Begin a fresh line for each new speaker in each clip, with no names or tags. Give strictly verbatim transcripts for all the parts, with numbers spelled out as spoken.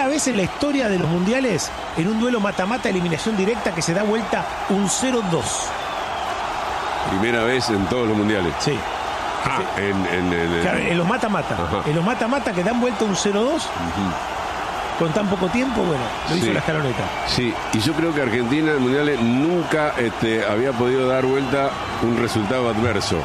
primera vez en la historia de los mundiales, en un duelo mata-mata, eliminación directa, que se da vuelta un cero dos.
Primera vez en todos los mundiales.
Sí.
Ah, en, en, en,
claro, en los mata-mata. En los mata-mata que dan vuelta un cero dos. Uh-huh. Con tan poco tiempo, bueno, lo hizo
sí.
la escaloneta.
Sí, y yo creo que Argentina en mundiales nunca este, había podido dar vuelta un resultado adverso.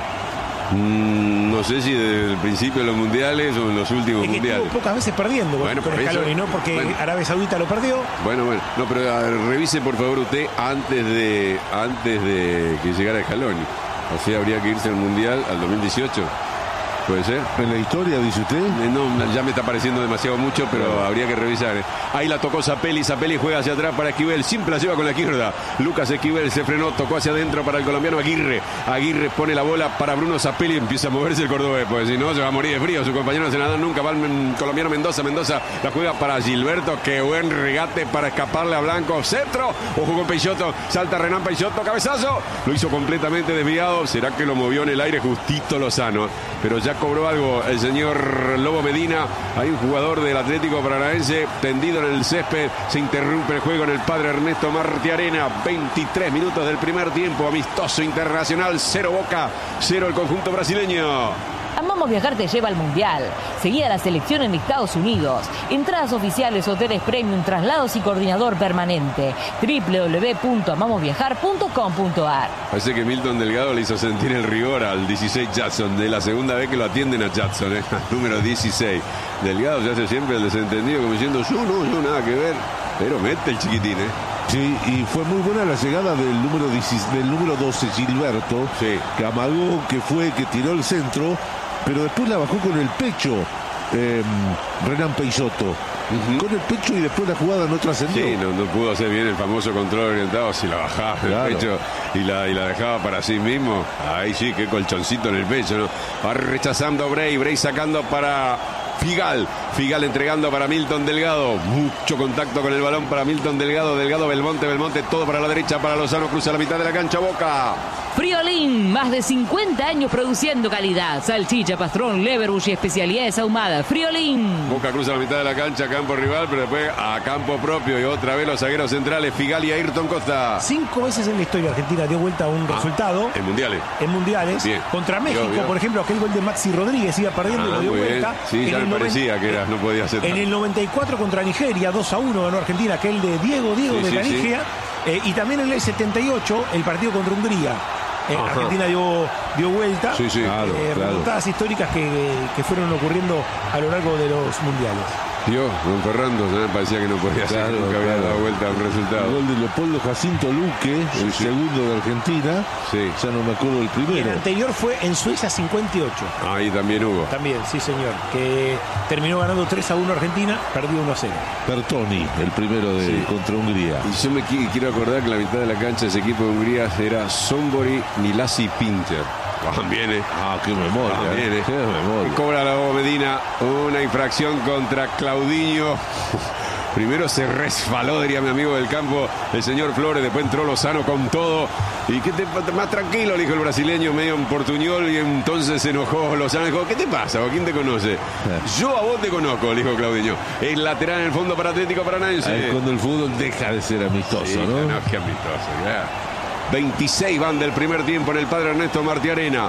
Mm, no sé si desde el principio de los mundiales o en los últimos
es que
mundiales.
Estuvo pocas veces perdiendo
bueno,
con Scaloni, ¿no? Porque
bueno.
Arabia Saudita lo perdió.
Bueno, bueno. No, pero a ver, revise por favor usted antes de antes de que llegara Scaloni. O sea, habría que irse al mundial al dos mil dieciocho. ¿Puede ser?
¿En la historia, dice usted?
No, ya me está pareciendo demasiado mucho, pero claro, habría que revisar. Ahí la tocó Zapelli, Zapelli juega hacia atrás para Esquivel, siempre la lleva con la izquierda. Lucas Esquivel se frenó, tocó hacia adentro para el colombiano Aguirre. Aguirre pone la bola para Bruno Zapelli, empieza a moverse el cordobés, pues si no se va a morir de frío. Su compañero no se nada nunca, va el colombiano Mendoza. Mendoza la juega para Gilberto, qué buen regate para escaparle a Blanco. Centro, ojo con Peixoto, salta Renan Peixoto, cabezazo. Lo hizo completamente desviado, será que lo movió en el aire justito Lozano, pero ya cobró algo el señor Lobo Medina. Hay un jugador del Atlético Paranaense tendido en el césped. Se interrumpe el juego en el padre Ernesto Martiarena. veintitrés minutos del primer tiempo. Amistoso internacional. Cero Boca, cero el conjunto brasileño.
Amamos Viajar te lleva al Mundial. Seguí a la selección en Estados Unidos. Entradas oficiales, hoteles premium, traslados y coordinador permanente. doble u doble u doble u punto amamos viajar punto com punto a r.
Parece que Milton Delgado le hizo sentir el rigor al dieciséis Jackson. De la segunda vez que lo atienden a Jackson, ¿eh? Número dieciséis. Delgado se hace siempre el desentendido, como diciendo, yo no, yo nada que ver. Pero mete el chiquitín, ¿eh?
Sí, y fue muy buena la llegada del número, diez, del número doce, Gilberto,
sí,
que amagó, que fue, que tiró el centro, pero después la bajó con el pecho eh, Renan Peixoto. Uh-huh. Con el pecho, y después la jugada no trascendió.
Sí, no, no pudo hacer bien el famoso control orientado. Si la bajaba claro, el pecho y la, y la dejaba para sí mismo, ahí sí, qué colchoncito en el pecho, ¿no? Va rechazando Bray, Bray sacando para Figal, Figal entregando para Milton Delgado. Mucho contacto con el balón para Milton Delgado. Delgado, Belmonte, Belmonte, todo para la derecha para Lozano. Cruza la mitad de la cancha, Boca.
Friolín, más de cincuenta años produciendo calidad. Salchicha, pastrón, leverbush y especialidades ahumadas. Friolín.
Boca cruza la mitad de la cancha, campo rival, pero después a campo propio. Y otra vez los zagueros centrales, Figal y Ayrton Costa.
Cinco veces en la historia Argentina dio vuelta a un ah, resultado.
En mundiales.
En mundiales. Bien. Contra México, yo, yo. por ejemplo, aquel gol de Maxi Rodríguez iba perdiendo ah, y lo dio vuelta.
Sí, ya me parecía que era, no podía ser.
En el noventa y cuatro contra Nigeria, dos a uno ganó Argentina, aquel de Diego, Diego sí, de sí, Canigia. Sí. Eh, y también en el setenta y ocho, el partido contra Hungría. Eh, Argentina dio, dio vuelta.
Sí, sí, claro,
eh,
claro.
Remontadas históricas que, que fueron ocurriendo a lo largo de los mundiales.
Dios, don Ferrando, ¿no? Parecía que no podía ser, claro, nunca había claro. dado vuelta a un resultado.
El gol de Leopoldo Jacinto Luque, sí, el sí. segundo de Argentina.
Sí.
Ya no me acuerdo el primero.
Y el anterior fue en Suecia cincuenta y ocho.
Ahí también hubo.
También, sí señor. Que terminó ganando tres a uno Argentina, perdió uno a cero.
Bertoni, el primero de sí. contra Hungría.
Y yo me quiero acordar que la mitad de la cancha de ese equipo de Hungría era Sombori, Milasi, Pinter. Van bien, ¿eh?
Ah, qué memoria.
Van bien, ¿eh?
Qué memoria.
Cobra la Medina una infracción contra Claudinho. Primero se resbaló, diría mi amigo del campo, el señor Flores. Después entró Lozano con todo. ¿Y qué te más tranquilo? Le dijo el brasileño, medio en portuñol. Y entonces se enojó Lozano. Dijo, ¿qué te pasa? ¿Quién te conoce? Yo a vos te conozco, le dijo Claudinho. El lateral en el fondo para Atlético Paranaense.
Ahí cuando el fútbol deja de ser amistoso, sí, ¿no?
No, qué amistoso, ya. veintiséis van del primer tiempo en el padre Ernesto Martiarena.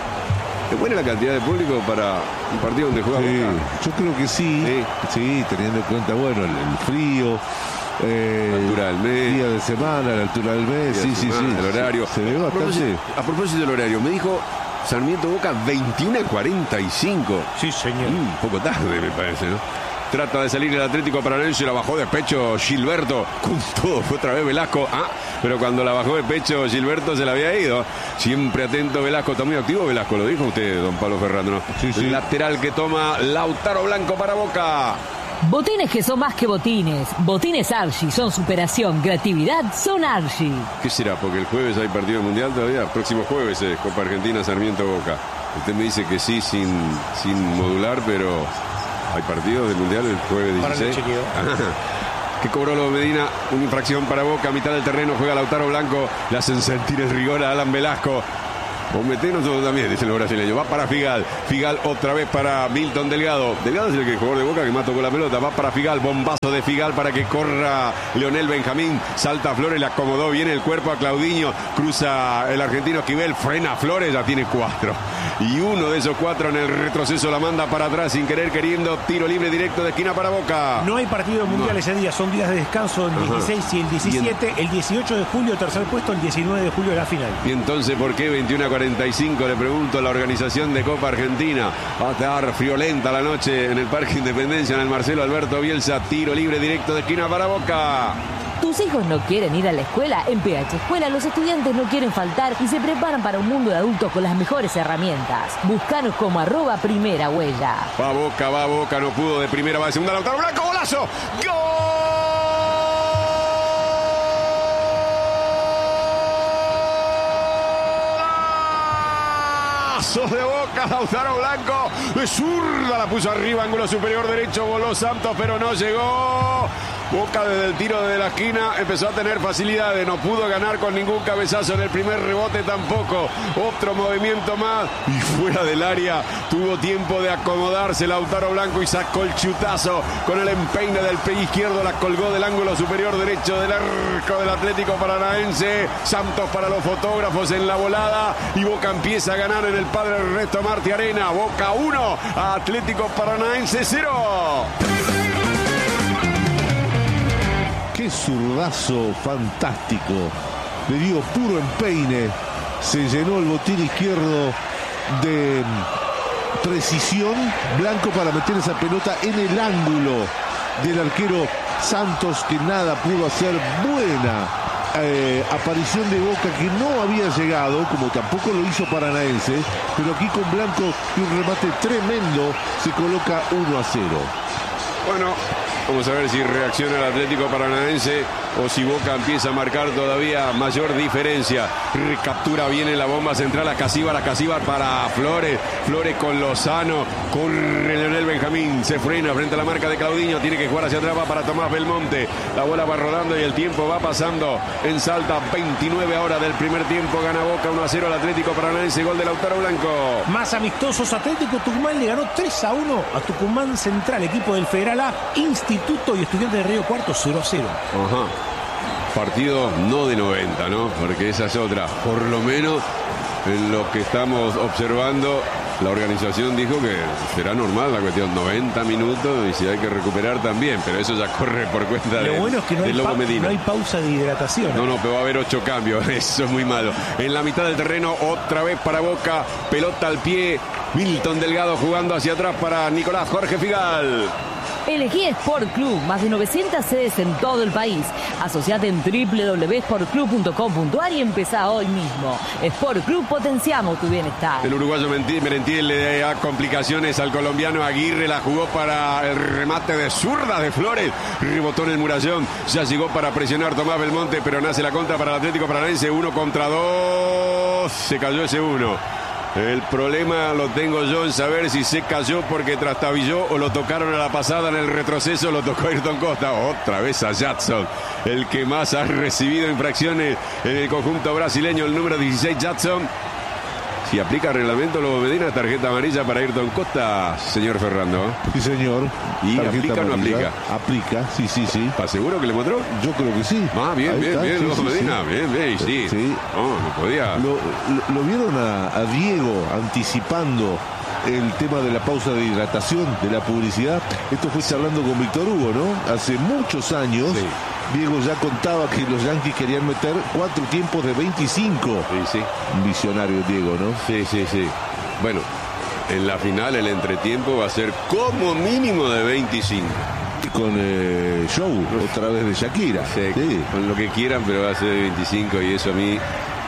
¿Es buena la cantidad de público para un partido donde juega
sí,
Boca?
Yo creo que sí, sí, sí, teniendo en cuenta, bueno, el, el frío, eh,
la altura del mes,
día de semana, la altura del mes, sí, sí,
semana,
sí,
el horario.
Se, se ve bastante.
A propósito, a propósito del horario, me dijo Sarmiento Boca veintiuno a cuarenta y cinco.
Sí, señor.
Un poco tarde, me parece, ¿no? Trata de salir el Atlético Paranaense, la bajó de pecho Gilberto. Con todo, fue otra vez Velasco. Ah, pero cuando la bajó de pecho Gilberto se la había ido. Siempre atento Velasco, está muy activo Velasco, lo dijo usted, don Pablo Ferrando, ¿no?
Sí, sí.
Lateral que toma Lautaro Blanco para Boca.
Botines que son más que botines. Botines Archie son superación, creatividad, son Archie.
¿Qué será? Porque el jueves hay partido mundial todavía. Próximo jueves es Copa Argentina, Sarmiento Boca. Usted me dice que sí, sin, sin modular, pero hay partidos del mundial el jueves dieciséis. Que cobró Lobo Medina, una infracción para Boca, a mitad del terreno juega Lautaro Blanco, le hacen sentir el rigor a Alan Velasco. O metenos nosotros también, dicen los brasileños. Va para Figal. Figal otra vez para Milton Delgado. Delgado es el que jugador de Boca que más tocó la pelota. Va para Figal. Bombazo de Figal para que corra Leonel Benjamín. Salta Flores, le acomodó bien el cuerpo a Claudinho. Cruza el argentino Esquivel. Frena Flores, ya tiene cuatro. Y uno de esos cuatro en el retroceso la manda para atrás sin querer queriendo. Tiro libre directo de esquina para Boca.
No hay partido mundial no. ese día. Son días de descanso el dieciséis Ajá. y el diecisiete. El dieciocho de julio tercer puesto. El diecinueve de julio la final.
Y entonces, ¿por qué veintiuno a cuarenta y cinco? Le pregunto a la organización de Copa Argentina. Va a estar friolenta la noche en el Parque Independencia, en el Marcelo Alberto Bielsa. Tiro libre directo de esquina para Boca.
¿Tus hijos no quieren ir a la escuela? En P H Escuela los estudiantes no quieren faltar y se preparan para un mundo de adultos con las mejores herramientas. Búscanos como arroba primera huella.
Va Boca, va Boca, no pudo de primera, va de segunda, Lautaro Blanco, golazo. ¡Golazo de Boca! Lautaro Blanco de zurda la puso arriba, ángulo superior derecho, voló Santos, pero no llegó. Boca desde el tiro de la esquina empezó a tener facilidades, no pudo ganar con ningún cabezazo en el primer rebote tampoco. Otro movimiento más y fuera del área tuvo tiempo de acomodarse Lautaro Blanco y sacó el chutazo con el empeine del pie izquierdo, la colgó del ángulo superior derecho del arco del Atlético Paranaense. Santos para los fotógrafos en la volada y Boca empieza a ganar en el Padre Ernesto Martí Arena. Boca uno, Atlético Paranaense cero.
Qué zurdazo fantástico. Le dio puro empeine. Se llenó el botín izquierdo de precisión. Blanco para meter esa pelota en el ángulo del arquero Santos, que nada pudo hacer. Buena eh, aparición de Boca, que no había llegado, como tampoco lo hizo Paranaense. Pero aquí con Blanco y un remate tremendo se coloca uno a cero.
Bueno, vamos a ver si reacciona el Atlético Paranaense o si Boca empieza a marcar todavía mayor diferencia. Recaptura bien en la bomba central a Casíbar, a Casíbar para Flores. Flores con Lozano, corre Leonel Benjamín, se frena frente a la marca de Claudinho, tiene que jugar hacia atrás, va para Tomás Belmonte. La bola va rodando y el tiempo va pasando en Salta. veintinueve ahora del primer tiempo, gana Boca uno a cero al Atlético Paranaense, gol de Lautaro Blanco.
Más amistosos, Atlético Tucumán le ganó tres a uno a Tucumán Central, equipo del Federal A, Instituto y Estudiantes de Río Cuarto cero a cero.
Ajá. Partido no de noventa, ¿no? Porque esa es otra. Por lo menos en lo que estamos observando, la organización dijo que será normal la cuestión, noventa minutos, y si hay que recuperar también, pero eso ya corre por cuenta de,
lo bueno es que no
de
hay
Lobo
pa-
Medina.
No hay pausa de hidratación.
No, no, pero va a haber ocho cambios, eso es muy malo. En la mitad del terreno, otra vez para Boca, pelota al pie, Milton Delgado jugando hacia atrás para Nicolás Jorge Figal.
Elegí Sport Club, más de novecientas sedes en todo el país. Asociate en doble u doble u doble u punto sport club punto com punto a r y empezá hoy mismo. Sport Club, potenciamos tu bienestar.
El uruguayo Merentiel le da complicaciones al colombiano Aguirre, la jugó para el remate de zurda de Flores, rebotó en el murallón, ya llegó para presionar Tomás Belmonte, pero nace la contra para el Atlético Paranaense, uno contra dos, se cayó ese uno. El problema lo tengo yo en saber si se cayó porque trastabilló o lo tocaron a la pasada en el retroceso, lo tocó Ayrton Costa. Otra vez a Jadson, el que más ha recibido infracciones en el conjunto brasileño, el número dieciséis, Jadson. Si aplica reglamento, Lobo Medina, tarjeta amarilla para Ayrton Costa, señor Ferrando.
Sí, señor.
¿Y
tarjeta
aplica o no
amarilla.
aplica?
Aplica, sí, sí, sí.
¿Estás seguro que le mostró?
Yo creo que sí.
Ah, bien,
Ahí
bien,
está,
bien,
sí,
Lobo
sí,
Medina,
sí.
bien, bien, sí.
Sí.
No, no podía.
Lo, lo, lo vieron a, a Diego anticipando el tema de la pausa de hidratación, de la publicidad. Esto fue charlando con Víctor Hugo, ¿no? Hace muchos años.
Sí.
Diego ya contaba que los Yankees querían meter cuatro tiempos de veinticinco.
Sí, sí.
Un visionario Diego, ¿no?
Sí, sí, sí. Bueno, en la final el entretiempo va a ser como mínimo de veinticinco.
Con eh, show, otra vez de Shakira.
Sí,
Sí.
con lo que quieran, pero va a ser de veinticinco y eso a mí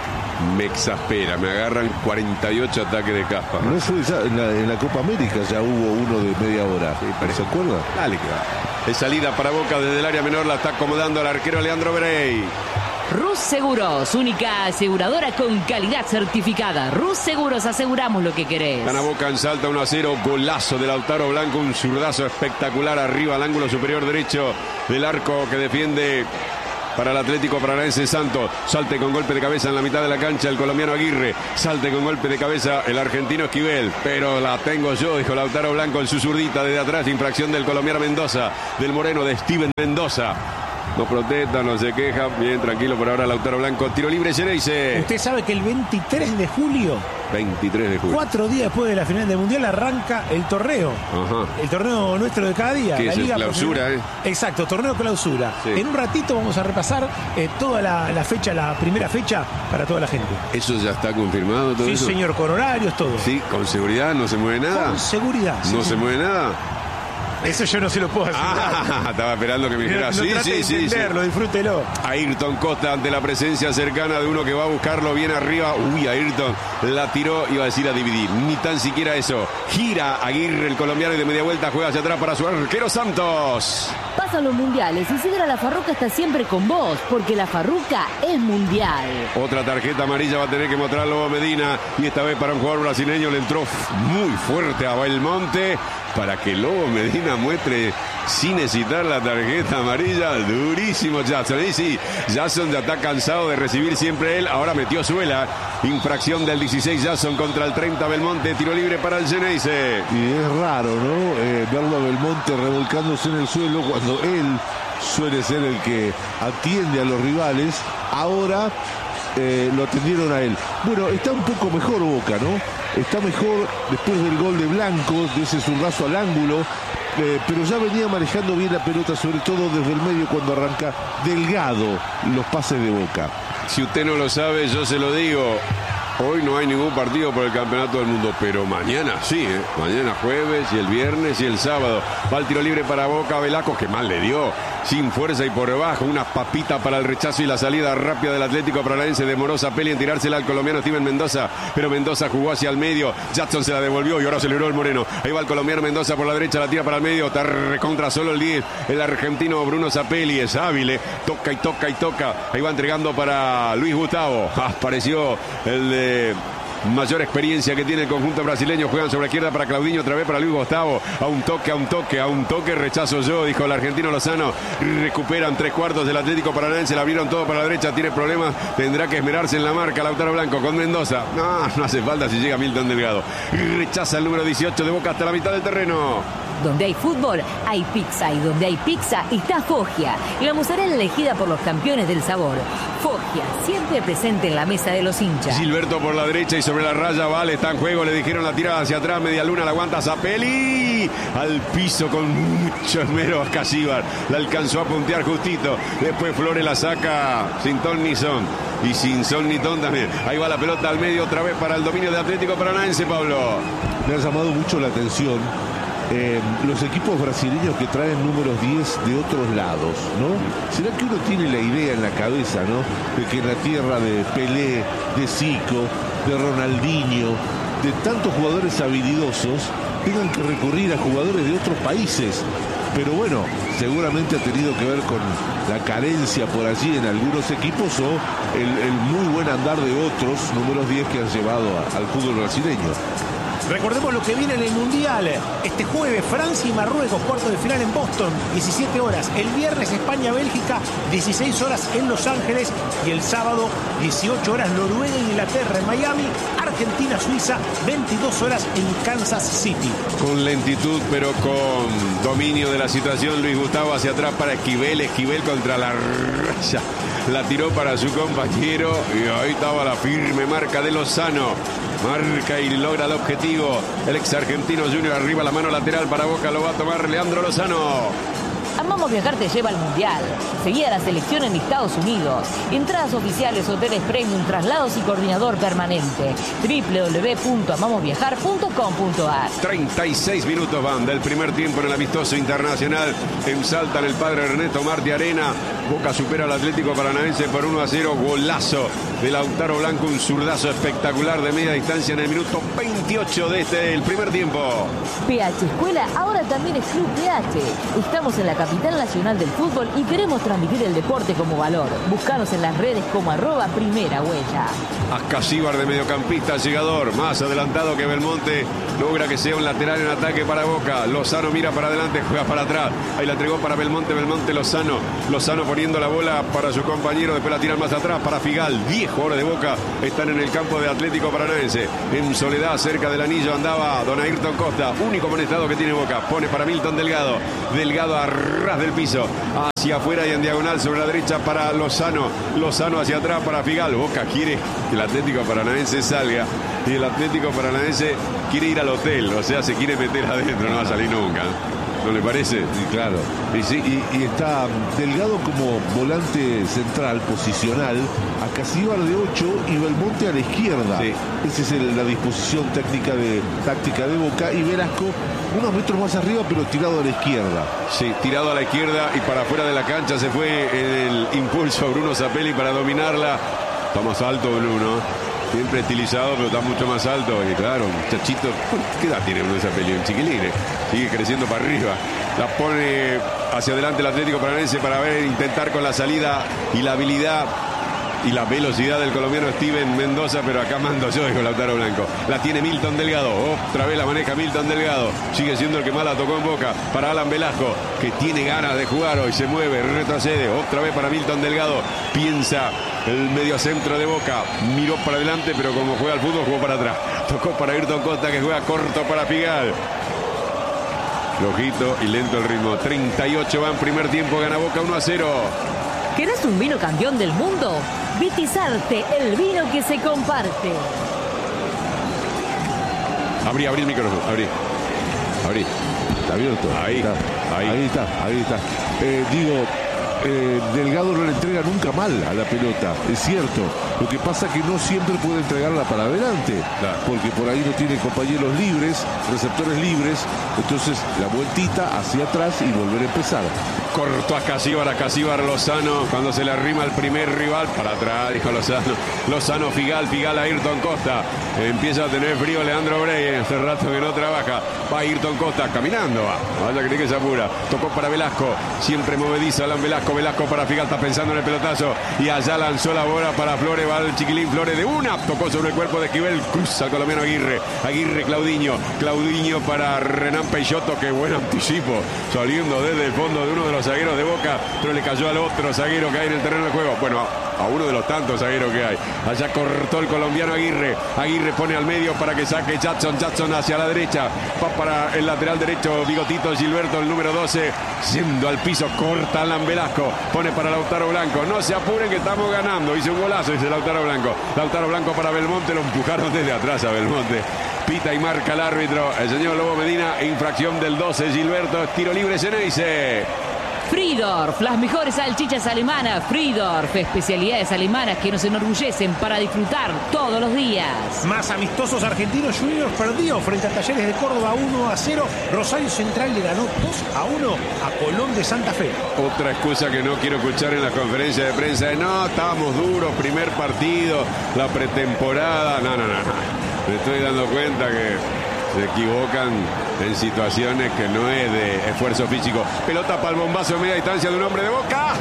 me exaspera. Me agarran cuarenta y ocho ataques de caspa.
No fue ya, en, la, en la Copa América ya hubo uno de media hora.
Sí, parece.
¿Se acuerda?
Dale que va. Es salida para Boca desde el área menor, la está acomodando al arquero Leandro Brey.
Rus Seguros, única aseguradora con calidad certificada. Rus Seguros, aseguramos lo que querés.
Gana Boca en Salta uno a cero, golazo de Lautaro Blanco, un zurdazo espectacular arriba al ángulo superior derecho del arco que defiende para el Atlético Paranaense. Santos, salte con golpe de cabeza en la mitad de la cancha el colombiano Aguirre, salte con golpe de cabeza el argentino Esquivel, pero la tengo yo, dijo Lautaro Blanco en su zurdita desde atrás. Infracción del colombiano Mendoza, del moreno de Steven Mendoza. No protesta, no se queja. Bien, tranquilo por ahora Lautaro Blanco. Tiro libre Xeneize.
Usted sabe que el veintitrés de julio,
veintitrés de julio,
cuatro días después de la final del Mundial, arranca el torneo.
Ajá.
El torneo nuestro de cada día.
¿Qué
la
es
Liga
el clausura, eh?
Exacto, torneo clausura.
Sí.
En un ratito vamos a repasar eh, toda la, la fecha, la primera fecha para toda la gente.
¿Eso ya está confirmado todo
Sí,
eso?
señor, con horarios, todo.
Sí, con seguridad, no se mueve nada.
Con seguridad. Sí,
No
sí.
se mueve nada.
Eso yo no se lo puedo hacer.
Ah, estaba esperando que me dijera.
No, no
Sí,
trate
sí,
de
sí, sí.
entenderlo, disfrútelo.
Ayrton Costa ante la presencia cercana de uno que va a buscarlo bien arriba. Uy, Ayrton la tiró, iba a decir a dividir. Ni tan siquiera eso. Gira Aguirre, el colombiano, y de media vuelta juega hacia atrás para su arquero Santos.
Pasan los mundiales y Sidra La Farruca está siempre con vos, porque La Farruca es mundial.
Otra tarjeta amarilla va a tener que mostrar Lobo Medina, y esta vez para un jugador brasileño. Le entró muy fuerte a Belmonte para que Lobo Medina muestre sin hesitar la tarjeta amarilla. Durísimo Jackson. Ahí sí, Jackson ya está cansado de recibir siempre él. Ahora metió suela. Infracción del dieciséis Jackson contra el treinta Belmonte. Tiro libre para el Xeneize.
Y es raro, ¿no? Eh, verlo a Belmonte revolcándose en el suelo cuando él suele ser el que atiende a los rivales. Ahora eh, lo atendieron a él. Bueno, está un poco mejor Boca, ¿no? Está mejor después del gol de Blancos, de ese zurdazo al ángulo. Eh, pero ya venía manejando bien la pelota, sobre todo desde el medio cuando arranca delgado los pases de Boca.
Si usted no lo sabe, yo se lo digo. Hoy no hay ningún partido por el campeonato del mundo, pero mañana sí, ¿eh? Mañana jueves y el viernes y el sábado. Va el tiro libre para Boca. Velasco, que mal le dio, sin fuerza y por debajo. Una papita para el rechazo y la salida rápida del Atlético Paranaense. Demoró Zapelli en tirársela al colombiano Steven Mendoza, pero Mendoza jugó hacia el medio. Jackson se la devolvió y ahora se libró el moreno. Ahí va el colombiano Mendoza por la derecha, la tira para el medio. Está recontra solo el diez. El argentino Bruno Zapelli es hábil, ¿eh? Toca y toca y toca. Ahí va entregando para Luis Gustavo. Apareció el de mayor experiencia que tiene el conjunto brasileño. Juegan sobre la izquierda para Claudinho, otra vez para Luis Gustavo. A un toque, a un toque, a un toque. Rechazo yo, dijo el argentino Lozano. Recuperan tres cuartos del Atlético Paranaense. La abrieron todo para la derecha. Tiene problemas. Tendrá que esmerarse en la marca Lautaro Blanco con Mendoza. No, no hace falta si llega Milton Delgado. Rechaza el número dieciocho de Boca hasta la mitad del terreno.
Donde hay fútbol, hay pizza. Y donde hay pizza, está Foggia. La mozzarella elegida por los campeones del sabor. Foggia, siempre presente en la mesa de los hinchas.
Gilberto por la derecha y sobre la raya. Vale, está en juego. Le dijeron la tirada hacia atrás. Media luna, la aguanta Zapelli. Al piso con mucho esmero a Casíbar. La alcanzó a puntear justito. Después Flores la saca sin ton ni son. Y sin son ni ton también. Ahí va la pelota al medio otra vez para el dominio de Atlético Paranaense, Pablo.
Me ha llamado mucho la atención eh, los equipos brasileños que traen números diez de otros lados, ¿no? ¿Será que uno tiene la idea en la cabeza, ¿no? De que en la tierra de Pelé, de Zico, de Ronaldinho, de tantos jugadores habilidosos, tengan que recurrir a jugadores de otros países? Pero bueno, seguramente ha tenido que ver con la carencia por allí en algunos equipos o el, el muy buen andar de otros números diez que han llevado a, al fútbol brasileño.
Recordemos lo que viene en el Mundial. Este jueves Francia y Marruecos, cuarto de final en Boston, diecisiete horas. El viernes España-Bélgica, dieciséis horas en Los Ángeles. Y el sábado, dieciocho horas, Noruega e Inglaterra en Miami. Argentina-Suiza, veintidós horas en Kansas City.
Con lentitud, pero con dominio de la situación, Luis Gustavo hacia atrás para Esquivel. Esquivel contra la raya. La tiró para su compañero y ahí estaba la firme marca de Lozano. Marca y logra el objetivo. El ex argentino Junior arriba, la mano lateral para Boca. Lo va a tomar Leandro Lozano.
Amamos Viajar te lleva al Mundial. Seguí a la selección en Estados Unidos. Entradas oficiales, hoteles premium, traslados y coordinador permanente. doble u doble u doble u punto amamos viajar punto com punto a r.
treinta y seis minutos van del primer tiempo en el amistoso internacional. En Salta, en el Padre Ernesto Martí Arena. Boca supera al Atlético Paranaense por uno a cero. Golazo de Lautaro Blanco. Un zurdazo espectacular de media distancia en el minuto veintiocho de este, el primer tiempo.
P H Escuela ahora también es Club P H. Estamos en la capital capital nacional del fútbol y queremos transmitir el deporte como valor. Búscanos en las redes como arroba primera huella.
Ascasíbar de mediocampista, llegador, más adelantado que Belmonte, logra que sea un lateral en ataque para Boca. Lozano mira para adelante, juega para atrás. Ahí la entregó para Belmonte, Belmonte, Lozano. Lozano poniendo la bola para su compañero, después la tiran más atrás para Figal. diez jugadores de Boca están en el campo de Atlético Paranaense. En soledad, cerca del anillo, andaba Don Ayrton Costa, único amonestado que tiene Boca. Pone para Milton Delgado. Delgado a ras del piso, hacia afuera y en diagonal sobre la derecha para Lozano. Lozano hacia atrás para Figal. Boca quiere que el Atlético Paranaense salga y el Atlético Paranaense quiere ir al hotel, o sea, se quiere meter adentro, no va a salir nunca. ¿No le parece?
Sí, claro. Y, sí, y, y está Delgado como volante central, posicional, Ascasíbar de ocho y Belmonte a la izquierda.
Sí.
Esa es el, la disposición técnica de, táctica de Boca. Y Velasco unos metros más arriba, pero tirado a la izquierda.
Sí, tirado a la izquierda y para afuera de la cancha se fue en el impulso Bruno Zapelli para dominarla. Está más alto Bruno. Siempre estilizado, pero está mucho más alto. Y claro, muchachito, ¿qué edad tiene Bruno Zapelli? Un chiquilín, sigue creciendo para arriba. La pone hacia adelante el Atlético Paranaense para ver, intentar con la salida y la habilidad y la velocidad del colombiano Steven Mendoza, pero acá mando yo, dijo Lautaro Blanco. La tiene Milton Delgado, otra vez la maneja Milton Delgado, sigue siendo el que más la tocó en Boca, para Alan Velasco, que tiene ganas de jugar hoy, se mueve, retrocede, otra vez para Milton Delgado, piensa el mediocentro de Boca, miró para adelante, pero como juega al fútbol, jugó para atrás, tocó para Ayrton Costa, que juega corto para Figal. Flojito y lento el ritmo, treinta y ocho va en primer tiempo, gana Boca uno a cero.
¿Querés un vino campeón del mundo? Vitizarte, el vino que se comparte.
Abrí, abrí el micrófono, abrí. Abrí.
Está abierto.
Ahí,
está.
ahí.
Ahí está, ahí está. Eh, digo, eh, Delgado no le entrega nunca mal a la pelota, es cierto. Lo que pasa es que no siempre puede entregarla para adelante,
claro,
porque por ahí no tiene compañeros libres, receptores libres. Entonces la vueltita hacia atrás y volver a empezar.
Cortó a Ascasíbar, a Ascasíbar Lozano, cuando se le arrima el primer rival, para atrás, dijo Lozano. Lozano, Figal, Figal a Ayrton Costa. Empieza a tener frío Leandro Brey, hace rato que no trabaja. Va Ayrton Costa, caminando va. Vaya que que se apura. Tocó para Velasco, siempre movedizo Alan Velasco, Velasco para Figal, está pensando en el pelotazo. Y allá lanzó la bola para Flores, va el chiquilín Flores de una. Tocó sobre el cuerpo de Esquivel, cruza al colombiano Aguirre. Aguirre, Claudinho. Claudinho para Renan Peixoto, que buen anticipo. Saliendo desde el fondo de uno de los zagueros de Boca, pero le cayó al otro zaguero que hay en el terreno de juego. Bueno, a uno de los tantos zagueros que hay. Allá cortó el colombiano Aguirre. Aguirre pone al medio para que saque Jackson. Jackson hacia la derecha. Va para el lateral derecho Bigotito Gilberto, el número doce. Yendo al piso, corta Alan Velasco. Pone para Lautaro Blanco. No se apuren que estamos ganando. Hizo un golazo, dice Lautaro Blanco. Lautaro Blanco para Belmonte. Lo empujaron desde atrás a Belmonte. Pita y marca el árbitro, el señor Lobo Medina. Infracción del doce, Gilberto. Tiro libre, Ceneice.
Friedorf, las mejores salchichas alemanas. Friedorf, especialidades alemanas que nos enorgullecen para disfrutar todos los días.
Más amistosos, Argentinos Juniors perdió frente a Talleres de Córdoba uno a cero. Rosario Central le ganó dos a uno a Colón de Santa Fe.
Otra excusa que no quiero escuchar en la conferencia de prensa es: no, estábamos duros, primer partido, la pretemporada. No, no, no, no. Me estoy dando cuenta que se equivocan en situaciones que no es de esfuerzo físico. Pelota para el bombazo de media distancia de un hombre de Boca.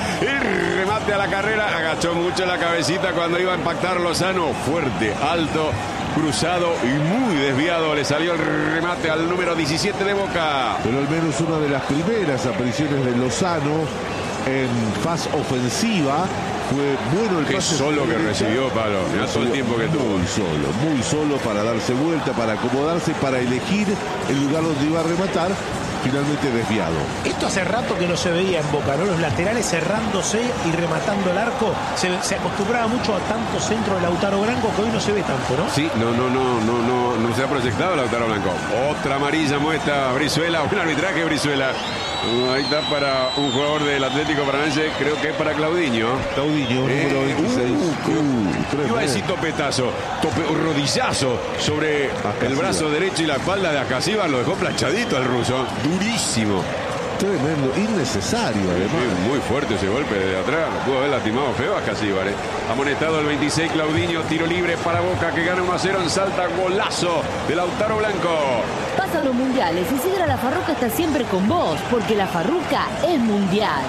El remate a la carrera. Agachó mucho la cabecita cuando iba a impactar Lozano. Fuerte, alto, cruzado y muy desviado. Le salió el remate al número diecisiete de Boca.
Pero al menos una de las primeras apariciones de Lozano en fase ofensiva. Fue bueno el
Qué
pase
solo que recibió, Pablo. Mirá todo el tiempo que tuvo.
Muy solo, muy solo para darse vuelta, para acomodarse, para elegir el lugar donde iba a rematar. Finalmente desviado.
Esto hace rato que no se veía en Boca, ¿no? Los laterales cerrándose y rematando el arco. Se, se acostumbraba mucho a tanto centro de Lautaro Blanco que hoy no se ve tanto, ¿no?
Sí, no, no, no, no, no, no se ha proyectado Lautaro Blanco. Otra amarilla muestra Brizuela, un arbitraje Brizuela. Ahí está para un jugador del Atlético Paranaense, creo que es para Claudinho.
Claudinho,
eh,
número veintiséis.
Uh, uh, iba a decir topetazo, tope, un rodillazo sobre Ascasíbar. El brazo derecho y la espalda de Ascasíbar, lo dejó planchadito al ruso. Durísimo.
Tremendo, innecesario además.
Sí, muy fuerte ese golpe de atrás, lo pudo haber lastimado feo a Casíbar. ¿eh? Amonestado el veintiséis, Claudinho, tiro libre para Boca que gana uno a cero en Salta, golazo de Lautaro Blanco.
Pasan los mundiales y Sidra La Farruca está siempre con vos, porque La Farruca es mundial.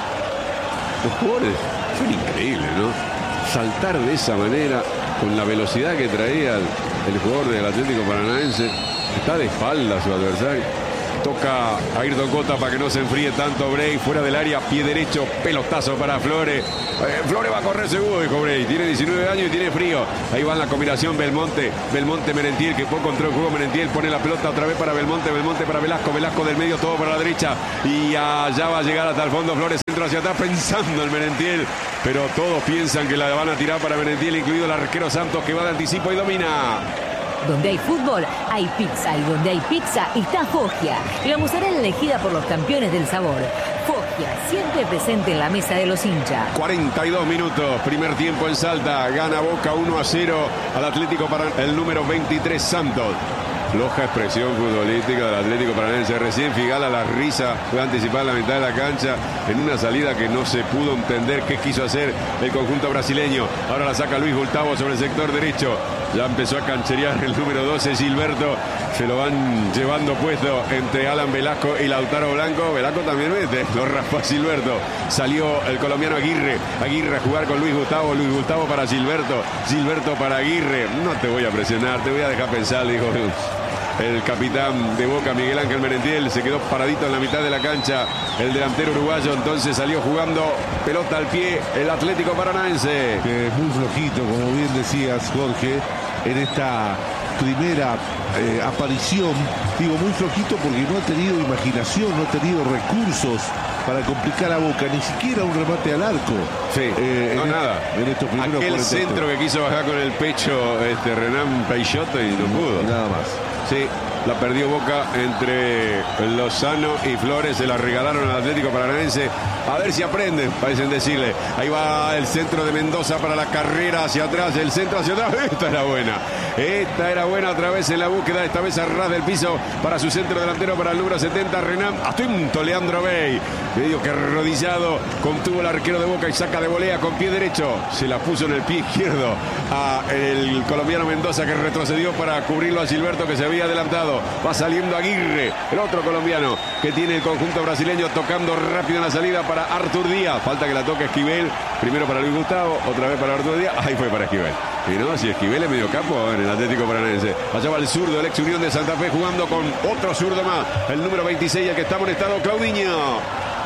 Los jugadores son increíbles, ¿no? Saltar de esa manera, con la velocidad que traía el, el jugador del Atlético Paranaense, está de espalda a su adversario. Toca a Ayrton Cota para que no se enfríe tanto Bray, fuera del área, pie derecho, pelotazo para Flores. Eh, Flores va a correr seguro, dijo Bray. Tiene diecinueve años y tiene frío. Ahí va en la combinación Belmonte, Belmonte Merentiel, que poco entró el juego. Merentiel pone la pelota otra vez para Belmonte, Belmonte para Velasco, Velasco del medio, todo para la derecha. Y allá va a llegar hasta el fondo Flores, centro hacia atrás, pensando en Merentiel. Pero todos piensan que la van a tirar para Merentiel, incluido el arquero Santos, que va de anticipo y domina.
Donde hay fútbol, hay pizza. Y donde hay pizza, está Foggia. La mozzarella elegida por los campeones del sabor. Foggia, siempre presente en la mesa de los hinchas.
cuarenta y dos minutos, primer tiempo en Salta. Gana Boca uno a cero al Atlético para el número veintitrés, Santos. Floja expresión futbolística del Atlético Paranaense. Recién Figala la risa fue anticipada la mitad de la cancha en una salida que no se pudo entender qué quiso hacer el conjunto brasileño. Ahora la saca Luis Gustavo sobre el sector derecho. Ya empezó a cancherear el número doce, Gilberto. Se lo van llevando puesto entre Alan Velasco y Lautaro Blanco. Velasco también mete, lo raspa Gilberto. Salió el colombiano Aguirre. Aguirre a jugar con Luis Gustavo. Luis Gustavo para Gilberto. Gilberto para Aguirre. No te voy a presionar, te voy a dejar pensar, dijo el capitán de Boca, Miguel Ángel Merentiel. Se quedó paradito en la mitad de la cancha el delantero uruguayo. Entonces salió jugando pelota al pie el Atlético Paranaense.
Que es muy flojito, como bien decías, Jorge, en esta primera eh, aparición. Digo muy flojito porque no ha tenido imaginación, no ha tenido recursos para complicar a Boca, ni siquiera un remate al arco.
Sí,
eh,
no
en
nada.
En estos primeros
Aquel centro que quiso bajar con el pecho este Renan Peixoto y no pudo.
Nada más.
Sí, la perdió Boca entre Lozano y Flores, se la regalaron al Atlético Paranaense. A ver si aprenden, parecen decirle. Ahí va el centro de Mendoza para la carrera hacia atrás, el centro hacia atrás. Esta era buena, esta era buena otra vez en la búsqueda, esta vez a ras del piso para su centro delantero, para el número setenta, Renan. Atento, Leandro Bey, medio que arrodillado, contuvo el arquero de Boca y saca de volea con pie derecho. Se la puso en el pie izquierdo a el colombiano Mendoza, que retrocedió para cubrirlo a Gilberto, que se había adelantado. Va saliendo Aguirre, el otro colombiano que tiene el conjunto brasileño, tocando rápido en la salida para Artur Díaz. Falta que la toque Esquivel, primero para Luis Gustavo, otra vez para Artur Díaz. Ahí fue para Esquivel. Y no, si Esquivel es medio campo en el Atlético Paranaense. Allá va el zurdo, el ex Unión de Santa Fe, jugando con otro zurdo más, el número veintiséis, el que está amonestado, Claudinho.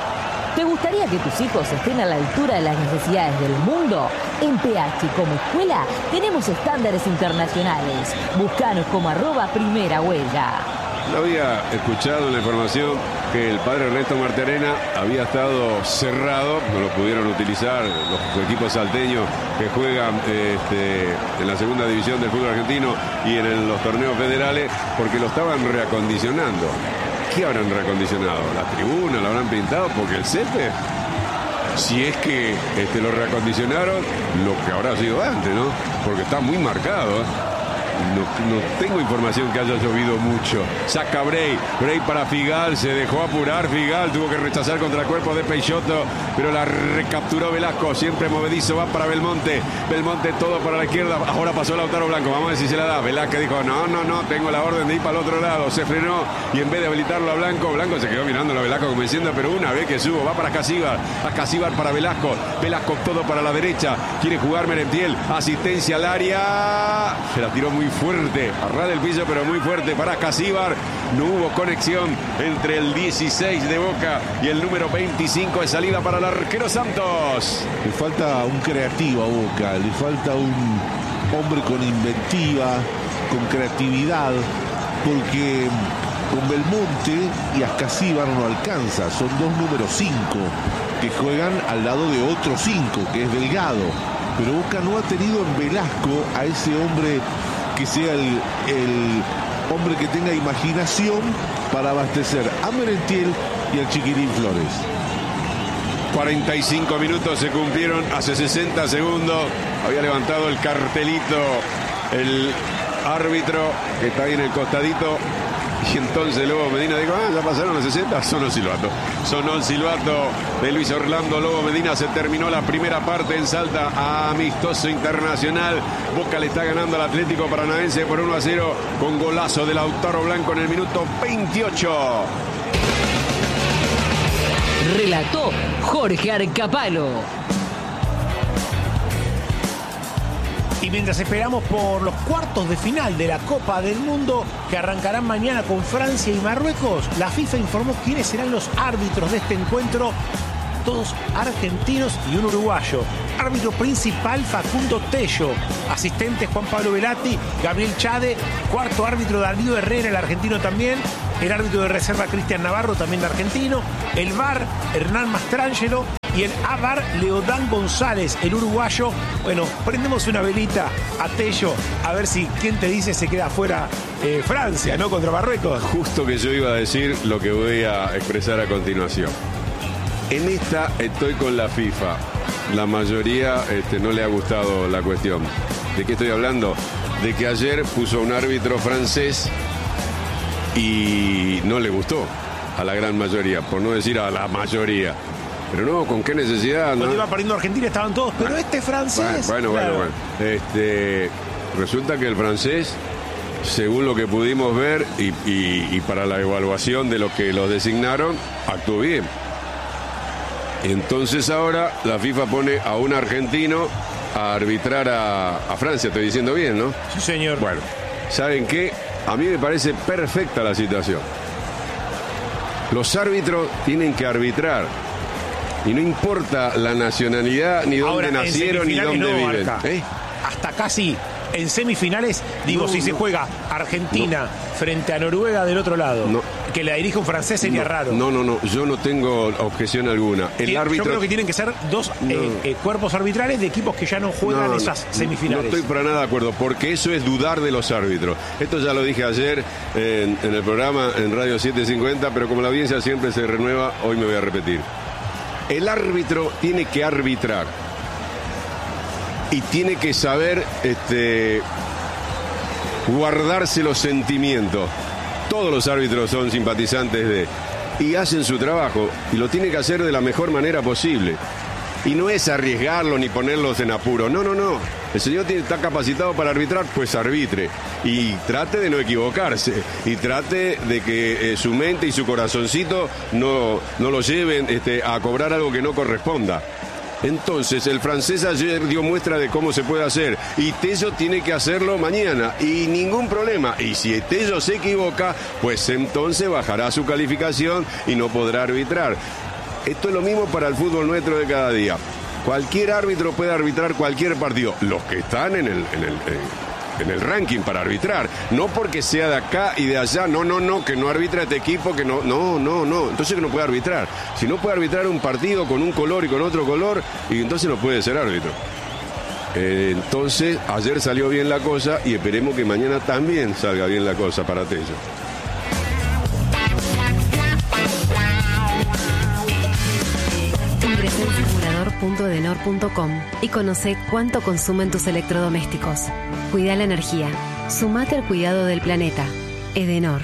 ¿Te gustaría que tus hijos estén a la altura de las necesidades del mundo? En P H como escuela tenemos estándares internacionales. Búscanos como arroba primera huella.
No había escuchado en la información que el padre Ernesto Marterena había estado cerrado, no lo pudieron utilizar los equipos salteños que juegan este, en la segunda división del fútbol argentino y en el, los torneos federales, porque lo estaban reacondicionando. ¿Qué habrán reacondicionado? ¿La tribuna? ¿La habrán pintado? Porque el césped, si es que este, lo reacondicionaron, lo que habrá sido antes, ¿no? Porque está muy marcado, ¿eh? No, no tengo información que haya llovido mucho. Saca Bray, Bray para Figal, se dejó apurar Figal, tuvo que rechazar contra el cuerpo de Peixoto, pero la recapturó Velasco, siempre movedizo, va para Belmonte, Belmonte todo para la izquierda, ahora pasó Lautaro Blanco, vamos a ver si se la da. Velázquez dijo, no, no, no, tengo la orden de ir para el otro lado, se frenó y en vez de habilitarlo a Blanco, Blanco se quedó mirándolo a Velasco como diciendo, pero una vez que subo, va para Casíbar, a Casíbar para Velasco, Velasco todo para la derecha, quiere jugar Merentiel, asistencia al área, se la tiró muy fuerte, a ras del piso, pero muy fuerte para Casíbar. No hubo conexión entre el dieciséis de Boca y el número veinticinco de salida para el arquero Santos.
Le falta un creativo a Boca, le falta un hombre con inventiva, con creatividad, porque con Belmonte y Ascasíbar no alcanza, son dos números cinco que juegan al lado de otro cinco, que es Delgado, pero Boca no ha tenido en Velasco a ese hombre que sea el, el hombre que tenga imaginación para abastecer a Merentiel y al Chiquirín Flores.
cuarenta y cinco minutos se cumplieron hace sesenta segundos. Había levantado el cartelito el árbitro, que está ahí en el costadito. Y entonces Lobo Medina dijo, ah, ya pasaron los sesenta, sonó el silbato. Sonó el silbato de Luis Orlando Lobo Medina. Se terminó la primera parte en Salta, amistoso internacional. Boca le está ganando al Atlético Paranaense por uno a cero con golazo de Lautaro Blanco en el minuto veintiocho.
Relató Jorge Arcapalo.
Y mientras esperamos por los cuartos de final de la Copa del Mundo que arrancarán mañana con Francia y Marruecos, la FIFA informó quiénes serán los árbitros de este encuentro, todos argentinos y un uruguayo. Árbitro principal Facundo Tello, asistente Juan Pablo Velati, Gabriel Chade, cuarto árbitro Darío Herrera, el argentino también, el árbitro de reserva Cristian Navarro, también argentino, el V A R Hernán Mastrangelo y el A V A R Leodán González, el uruguayo. Bueno, prendemos una velita a Tello a ver si quién te dice se queda afuera eh, Francia, ¿no? Contra Marruecos.
Justo que yo iba a decir lo que voy a expresar a continuación. En esta estoy con la FIFA. La mayoría este, no le ha gustado la cuestión. ¿De qué estoy hablando? De que ayer puso un árbitro francés y no le gustó a la gran mayoría, por no decir a la mayoría. Pero no, ¿con qué necesidad?
Cuando
¿no?
iba perdiendo Argentina estaban todos, pero este francés...
Bueno, bueno,
claro.
bueno, bueno. Este, resulta que el francés, según lo que pudimos ver y, y, y para la evaluación de lo que los designaron, actuó bien. Entonces ahora la FIFA pone a un argentino a arbitrar a, a Francia, estoy diciendo bien, ¿no?
Sí, señor.
Bueno, ¿saben qué? A mí me parece perfecta la situación. Los árbitros tienen que arbitrar. Y no importa la nacionalidad, ni dónde
Ahora,
nacieron, ni dónde
no,
viven.
Arca.
¿Eh?
Hasta casi en semifinales, digo,
No,
si se
no.
juega Argentina frente a Noruega del otro lado,
No.
que la dirige un francés sería
no,
raro.
No, no, no, yo no tengo objeción alguna. El
Eh,
árbitro...
Yo creo que tienen que ser dos
No.
eh, eh, cuerpos arbitrales de equipos que ya no juegan
No,
esas
no,
semifinales.
No estoy para nada de acuerdo, porque eso es dudar de los árbitros. Esto ya lo dije ayer en, en el programa en Radio setecientos cincuenta, pero como la audiencia siempre se renueva, hoy me voy a repetir. El árbitro tiene que arbitrar y tiene que saber este, guardarse los sentimientos. Todos los árbitros son simpatizantes de... y hacen su trabajo, y lo tiene que hacer de la mejor manera posible. Y no es arriesgarlo ni ponerlos en apuro. No, no, no. El señor tiene, está capacitado para arbitrar, pues arbitre. Y trate de no equivocarse. Y trate de que eh, su mente y su corazoncito no, no lo lleven este, a cobrar algo que no corresponda. Entonces, el francés ayer dio muestra de cómo se puede hacer. Y Tello tiene que hacerlo mañana. Y ningún problema. Y si Tello se equivoca, pues entonces bajará su calificación y no podrá arbitrar. Esto es lo mismo para el fútbol nuestro de cada día. Cualquier árbitro puede arbitrar cualquier partido. Los que están en el, en el, en el ranking para arbitrar. No porque sea de acá y de allá. No, no, no, que no arbitra este equipo, que no, no, no, no. Entonces que no puede arbitrar. Si no puede arbitrar un partido con un color y con otro color, y entonces no puede ser árbitro. Eh, entonces, ayer salió bien la cosa y esperemos que mañana también salga bien la cosa para Tello.
Ingresa en simulador punto edenor punto com y conoce cuánto consumen tus electrodomésticos. Cuida la energía. Sumate al cuidado del planeta. Edenor.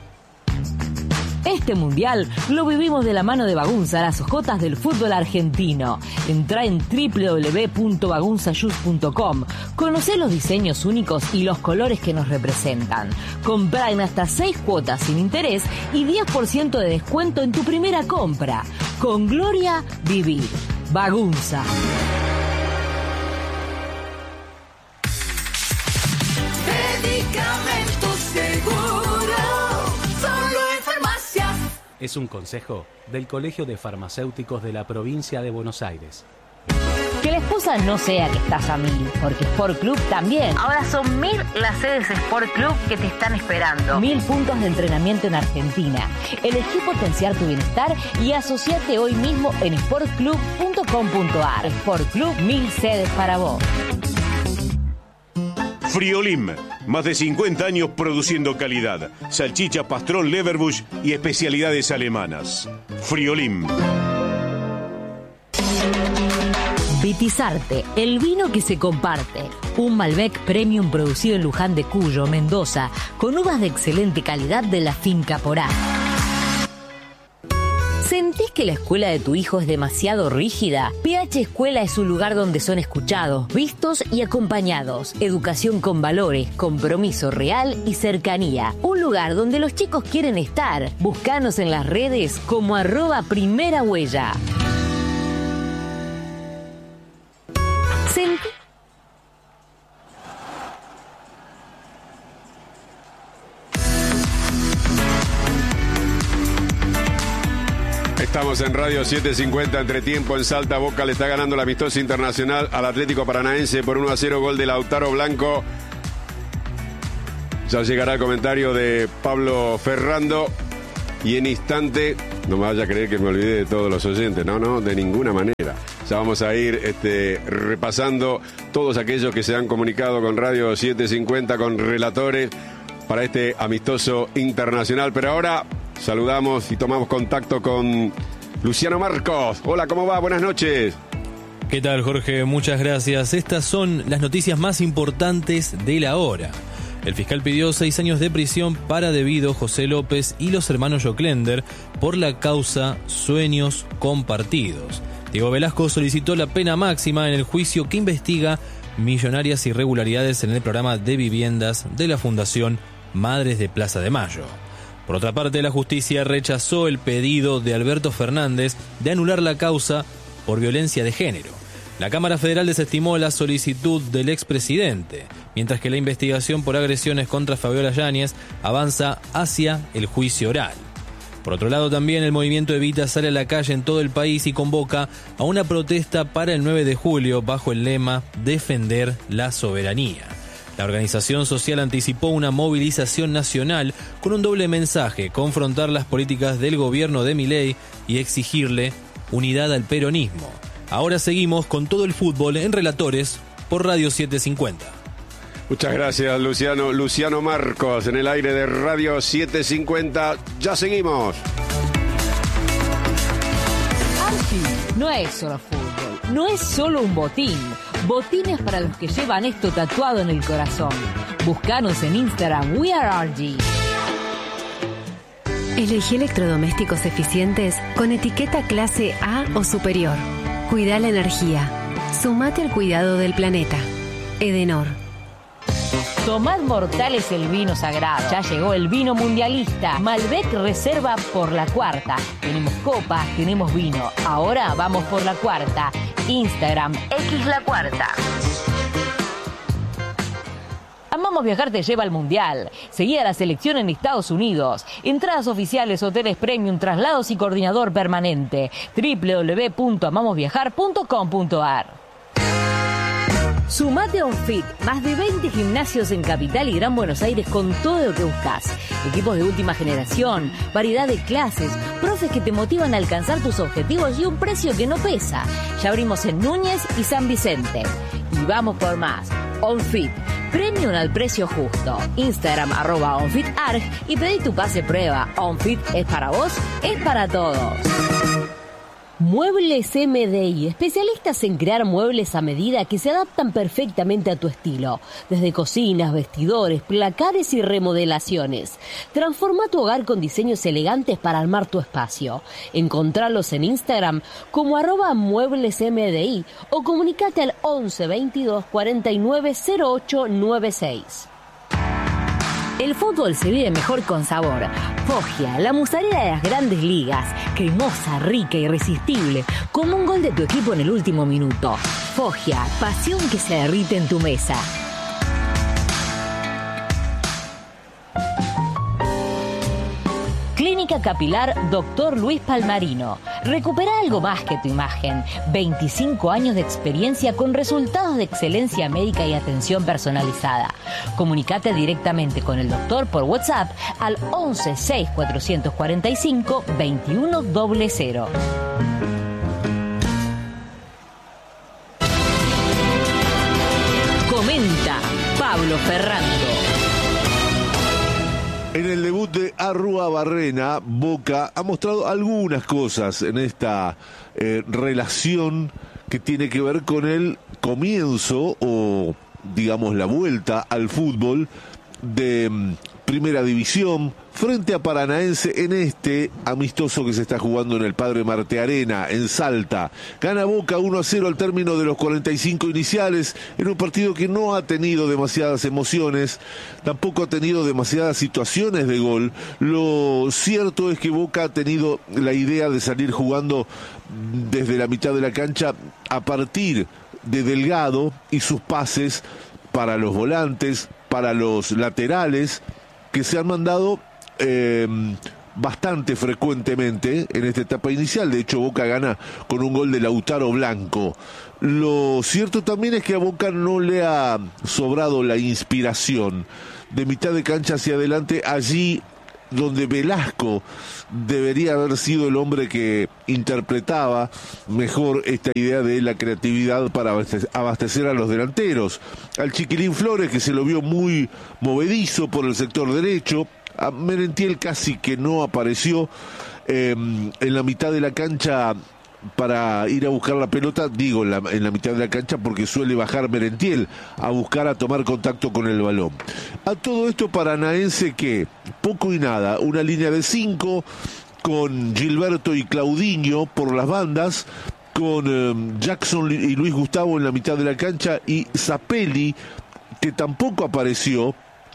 Este mundial lo vivimos de la mano de Bagunza, las ojotas del fútbol argentino. Entrá en doble u doble u doble u punto bagunza shoes punto com. Conocé los diseños únicos y los colores que nos representan. Comprá en hasta seis cuotas sin interés y diez por ciento de descuento en tu primera compra. Con Gloria, vivir. Bagunza.
Medicamentos Seguro, solo en farmacias.
Es un consejo del Colegio de Farmacéuticos de la provincia de Buenos Aires.
Que la excusa no sea que estás a mil, porque Sport Club también. Ahora son mil las sedes Sport Club que te están esperando. Mil puntos de entrenamiento en Argentina. Elegí potenciar tu bienestar y asociate hoy mismo en sport club punto com punto ar. Sport Club, mil sedes para vos.
Friolim, más de cincuenta años produciendo calidad, salchicha, pastrón, leverbush y especialidades alemanas. Friolim.
Vitizarte, el vino que se comparte. Un Malbec Premium producido en Luján de Cuyo, Mendoza, con uvas de excelente calidad de la finca Porá. ¿Sentís que la escuela de tu hijo es demasiado rígida? P H Escuela es un lugar donde son escuchados, vistos y acompañados. Educación con valores, compromiso real y cercanía. Un lugar donde los chicos quieren estar. Búscanos en las redes como arroba primera huella. Sentí
Estamos en Radio setecientos cincuenta, entretiempo en Salta. Boca le está ganando la amistosa Internacional al Atlético Paranaense por uno a cero, gol de Lautaro Blanco. Ya llegará el comentario de Pablo Ferrando y en instante, no me vaya a creer que me olvide de todos los oyentes, no, no, de ninguna manera. Ya vamos a ir este, repasando todos aquellos que se han comunicado con Radio setecientos cincuenta, con relatores para este amistoso internacional, pero ahora saludamos y tomamos contacto con Luciano Marcos. Hola, ¿cómo va? Buenas noches.
¿Qué tal, Jorge? Muchas gracias. Estas son las noticias más importantes de la hora. El fiscal pidió seis años de prisión para Debido, José López y los hermanos Joclender por la causa Sueños Compartidos. Diego Velasco solicitó la pena máxima en el juicio que investiga millonarias irregularidades en el programa de viviendas de la Fundación Madres de Plaza de Mayo. Por otra parte, la justicia rechazó el pedido de Alberto Fernández de anular la causa por violencia de género. La Cámara Federal desestimó la solicitud del expresidente, mientras que la investigación por agresiones contra Fabiola Yáñez avanza hacia el juicio oral. Por otro lado, también el movimiento Evita sale a la calle en todo el país y convoca a una protesta para el nueve de julio bajo el lema Defender la soberanía. La organización social anticipó una movilización nacional con un doble mensaje: confrontar las políticas del gobierno de Milei y exigirle unidad al peronismo. Ahora seguimos con todo el fútbol en Relatores por Radio setecientos cincuenta.
Muchas gracias, Luciano. Luciano Marcos en el aire de Radio setecientos cincuenta. Ya seguimos.
Archie no es solo fútbol, no es solo un botín. Botines para los que llevan esto tatuado en el corazón. Búscanos en Instagram, We Are Archie.
Elegí electrodomésticos eficientes con etiqueta clase A o superior. Cuida la energía. Sumate al cuidado del planeta. Edenor.
Tomad mortales el vino sagrado. Ya llegó el vino mundialista. Malbec Reserva por la cuarta. Tenemos copas, tenemos vino. Ahora vamos por la cuarta. Instagram, X la cuarta. Amamos Viajar te lleva al Mundial. Seguí a la selección en Estados Unidos. Entradas oficiales, hoteles premium, traslados y coordinador permanente. doble u doble u doble u punto amamos viajar punto com punto a r. Sumate a OnFit, más de veinte gimnasios en Capital y Gran Buenos Aires con todo lo que buscas. Equipos de última generación, variedad de clases, profes que te motivan a alcanzar tus objetivos y un precio que no pesa. Ya abrimos en Núñez y San Vicente. Y vamos por más. OnFit, premium al precio justo. Instagram arroba OnFitArg y pedí tu pase prueba. OnFit es para vos, es para todos. Muebles M D I, especialistas en crear muebles a medida que se adaptan perfectamente a tu estilo. Desde cocinas, vestidores, placares y remodelaciones. Transforma tu hogar con diseños elegantes para armar tu espacio. Encontralos en Instagram como arroba muebles M D I o comunicate al once veintidós cuarenta y nueve cero ocho noventa y seis. El fútbol se vive mejor con sabor. Foggia, la musarela de las grandes ligas. Cremosa, rica, irresistible. Como un gol de tu equipo en el último minuto. Foggia, pasión que se derrite en tu mesa. Clínica Capilar Doctor Luis Palmarino. Recupera algo más que tu imagen. veinticinco años de experiencia con resultados de excelencia médica y atención personalizada. Comunicate directamente con el doctor por WhatsApp al once seis cuatrocientos cuarenta y cinco veintiuno cero cero. Comenta Pablo Ferrando.
En el debut de Arruabarrena, Boca ha mostrado algunas cosas en esta eh, relación que tiene que ver con el comienzo o, digamos, la vuelta al fútbol de mm, Primera División frente a Paranaense en este amistoso que se está jugando en el Padre Marte Arena, en Salta. Gana Boca uno a cero al término de los cuarenta y cinco iniciales, en un partido que no ha tenido demasiadas emociones, tampoco ha tenido demasiadas situaciones de gol. Lo cierto es que Boca ha tenido la idea de salir jugando desde la mitad de la cancha a partir de Delgado y sus pases para los volantes, para los laterales, que se han mandado eh, bastante frecuentemente en esta etapa inicial. De hecho, Boca gana con un gol de Lautaro Blanco. Lo cierto también es que a Boca no le ha sobrado la inspiración. De mitad de cancha hacia adelante, allí donde Velasco debería haber sido el hombre que interpretaba mejor esta idea de la creatividad para abastecer a los delanteros. Al Chiquilín Flores, que se lo vio muy movedizo por el sector derecho. A Merentiel casi que no apareció eh, en la mitad de la cancha para ir a buscar la pelota, digo en la, en la mitad de la cancha porque suele bajar Merentiel a buscar, a tomar contacto con el balón. A todo esto Paranaense que poco y nada, una línea de cinco con Gilberto y Claudinho por las bandas, con eh, Jackson y Luis Gustavo en la mitad de la cancha y Zapelli, que tampoco apareció,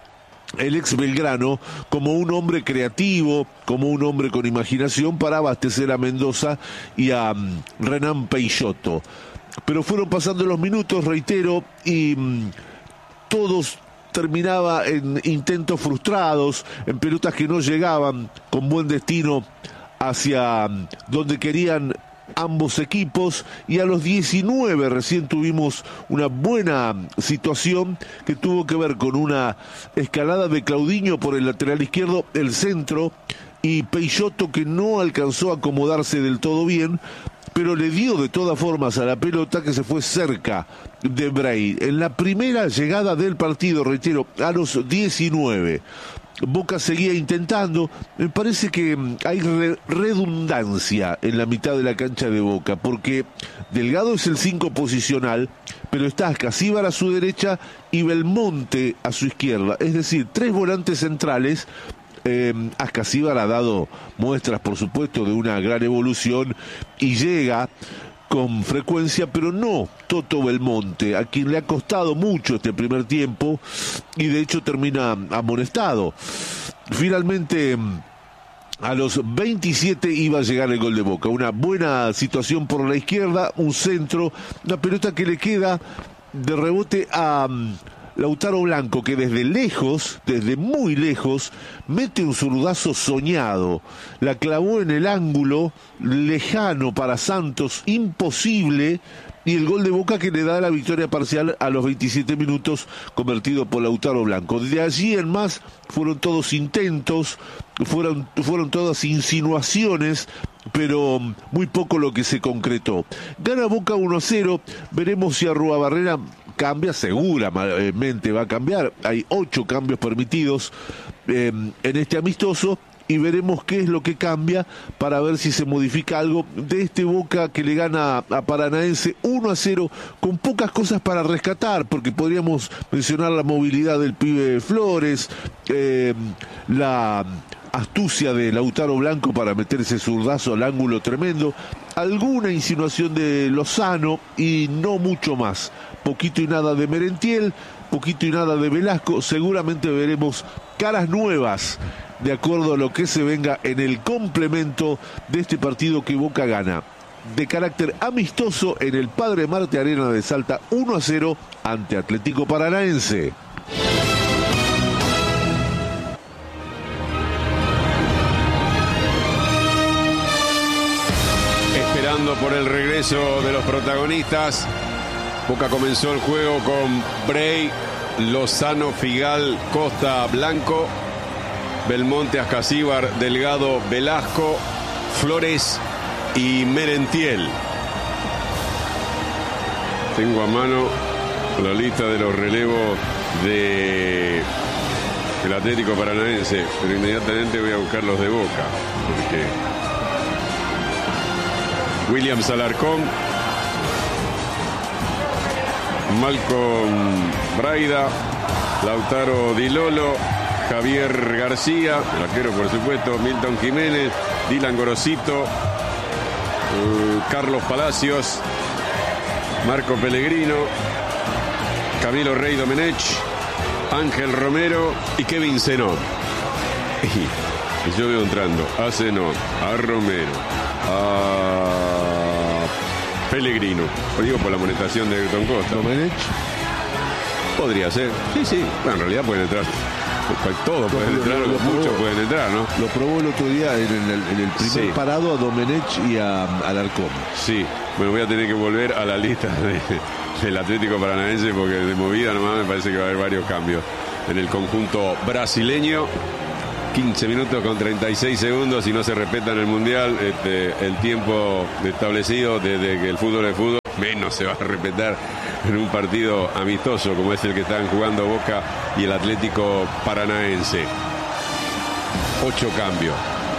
el ex Belgrano, como un hombre creativo, como un hombre con imaginación para abastecer a Mendoza y a um, Renan Peixoto. Pero fueron pasando los minutos, reitero, y um, todos terminaba en intentos frustrados, en pelotas que no llegaban con buen destino hacia um, donde querían ambos equipos, y a los diecinueve recién tuvimos una buena situación que tuvo que ver con una escalada de Claudinho por el lateral izquierdo, el centro, y Peixoto que no alcanzó a acomodarse del todo bien, pero le dio de todas formas a la pelota que se fue cerca de Bray. En la primera llegada del partido, reitero, a los diecinueve. Boca seguía intentando. Me parece que hay re- redundancia en la mitad de la cancha de Boca, porque Delgado es el cinco posicional, pero está Ascasíbar a su derecha y Belmonte a su izquierda. Es decir, tres volantes centrales. Eh, Ascasíbar ha dado muestras, por supuesto, de una gran evolución y llega con frecuencia, pero no Toto Belmonte, a quien le ha costado mucho este primer tiempo y de hecho termina amonestado. Finalmente, a los veintisiete iba a llegar el gol de Boca. Una buena situación por la izquierda, un centro, una pelota que le queda de rebote a Lautaro Blanco, que desde lejos, desde muy lejos, mete un zurdazo soñado. La clavó en el ángulo, lejano para Santos, imposible, y el gol de Boca que le da la victoria parcial a los veintisiete minutos, convertido por Lautaro Blanco. De allí en más fueron todos intentos, fueron, fueron todas insinuaciones, pero muy poco lo que se concretó. Gana Boca uno a cero, veremos si Arruabarrena cambia, seguramente va a cambiar. Hay ocho cambios permitidos eh, en este amistoso, y veremos qué es lo que cambia para ver si se modifica algo de este Boca que le gana a Paranaense uno a cero, con pocas cosas para rescatar, porque podríamos mencionar la movilidad del pibe Flores, eh, la astucia de Lautaro Blanco para meter ese zurdazo al ángulo tremendo, alguna insinuación de Lozano y no mucho más. Poquito y nada de Merentiel, poquito y nada de Velasco. Seguramente veremos caras nuevas de acuerdo a lo que se venga en el complemento de este partido que Boca gana de carácter amistoso en el Padre Marte Arena de Salta uno a cero ante Atlético Paranaense.
Esperando por el regreso de los protagonistas, Boca comenzó el juego con Bray, Lozano, Figal, Costa, Blanco, Belmonte, Ascasíbar, Delgado, Velasco, Flores y Merentiel. Tengo a mano la lista de los relevos de el Atlético Paranaense, pero inmediatamente voy a buscar los de Boca, porque Williams Alarcón, Malcolm Braida, Lautaro Di Lolo, Javier García, el arquero por supuesto, Milton Jiménez, Dylan Gorosito, uh, Carlos Palacios, Marco Pellegrino, Camilo Rey Domenech, Ángel Romero y Kevin Zenón. Y yo veo entrando a Zenón, a Romero, a Pellegrino, lo digo por la amonestación de Ayrton Costa.
Domenech
podría ser, sí, sí, bueno, en realidad pueden entrar. Todos pueden entrar, lo, lo muchos probó, pueden entrar, ¿no?
Lo probó el otro día en el, en el primer sí. parado a Domenech y a Alarcón.
Sí, bueno, voy a tener que volver a la lista de, del Atlético Paranaense porque de movida nomás me parece que va a haber varios cambios en el conjunto brasileño. quince minutos con treinta y seis segundos y no se respeta en el Mundial este, el tiempo establecido desde que el fútbol es fútbol, menos se va a respetar en un partido amistoso como es el que están jugando Boca y el Atlético Paranaense. Ocho cambios.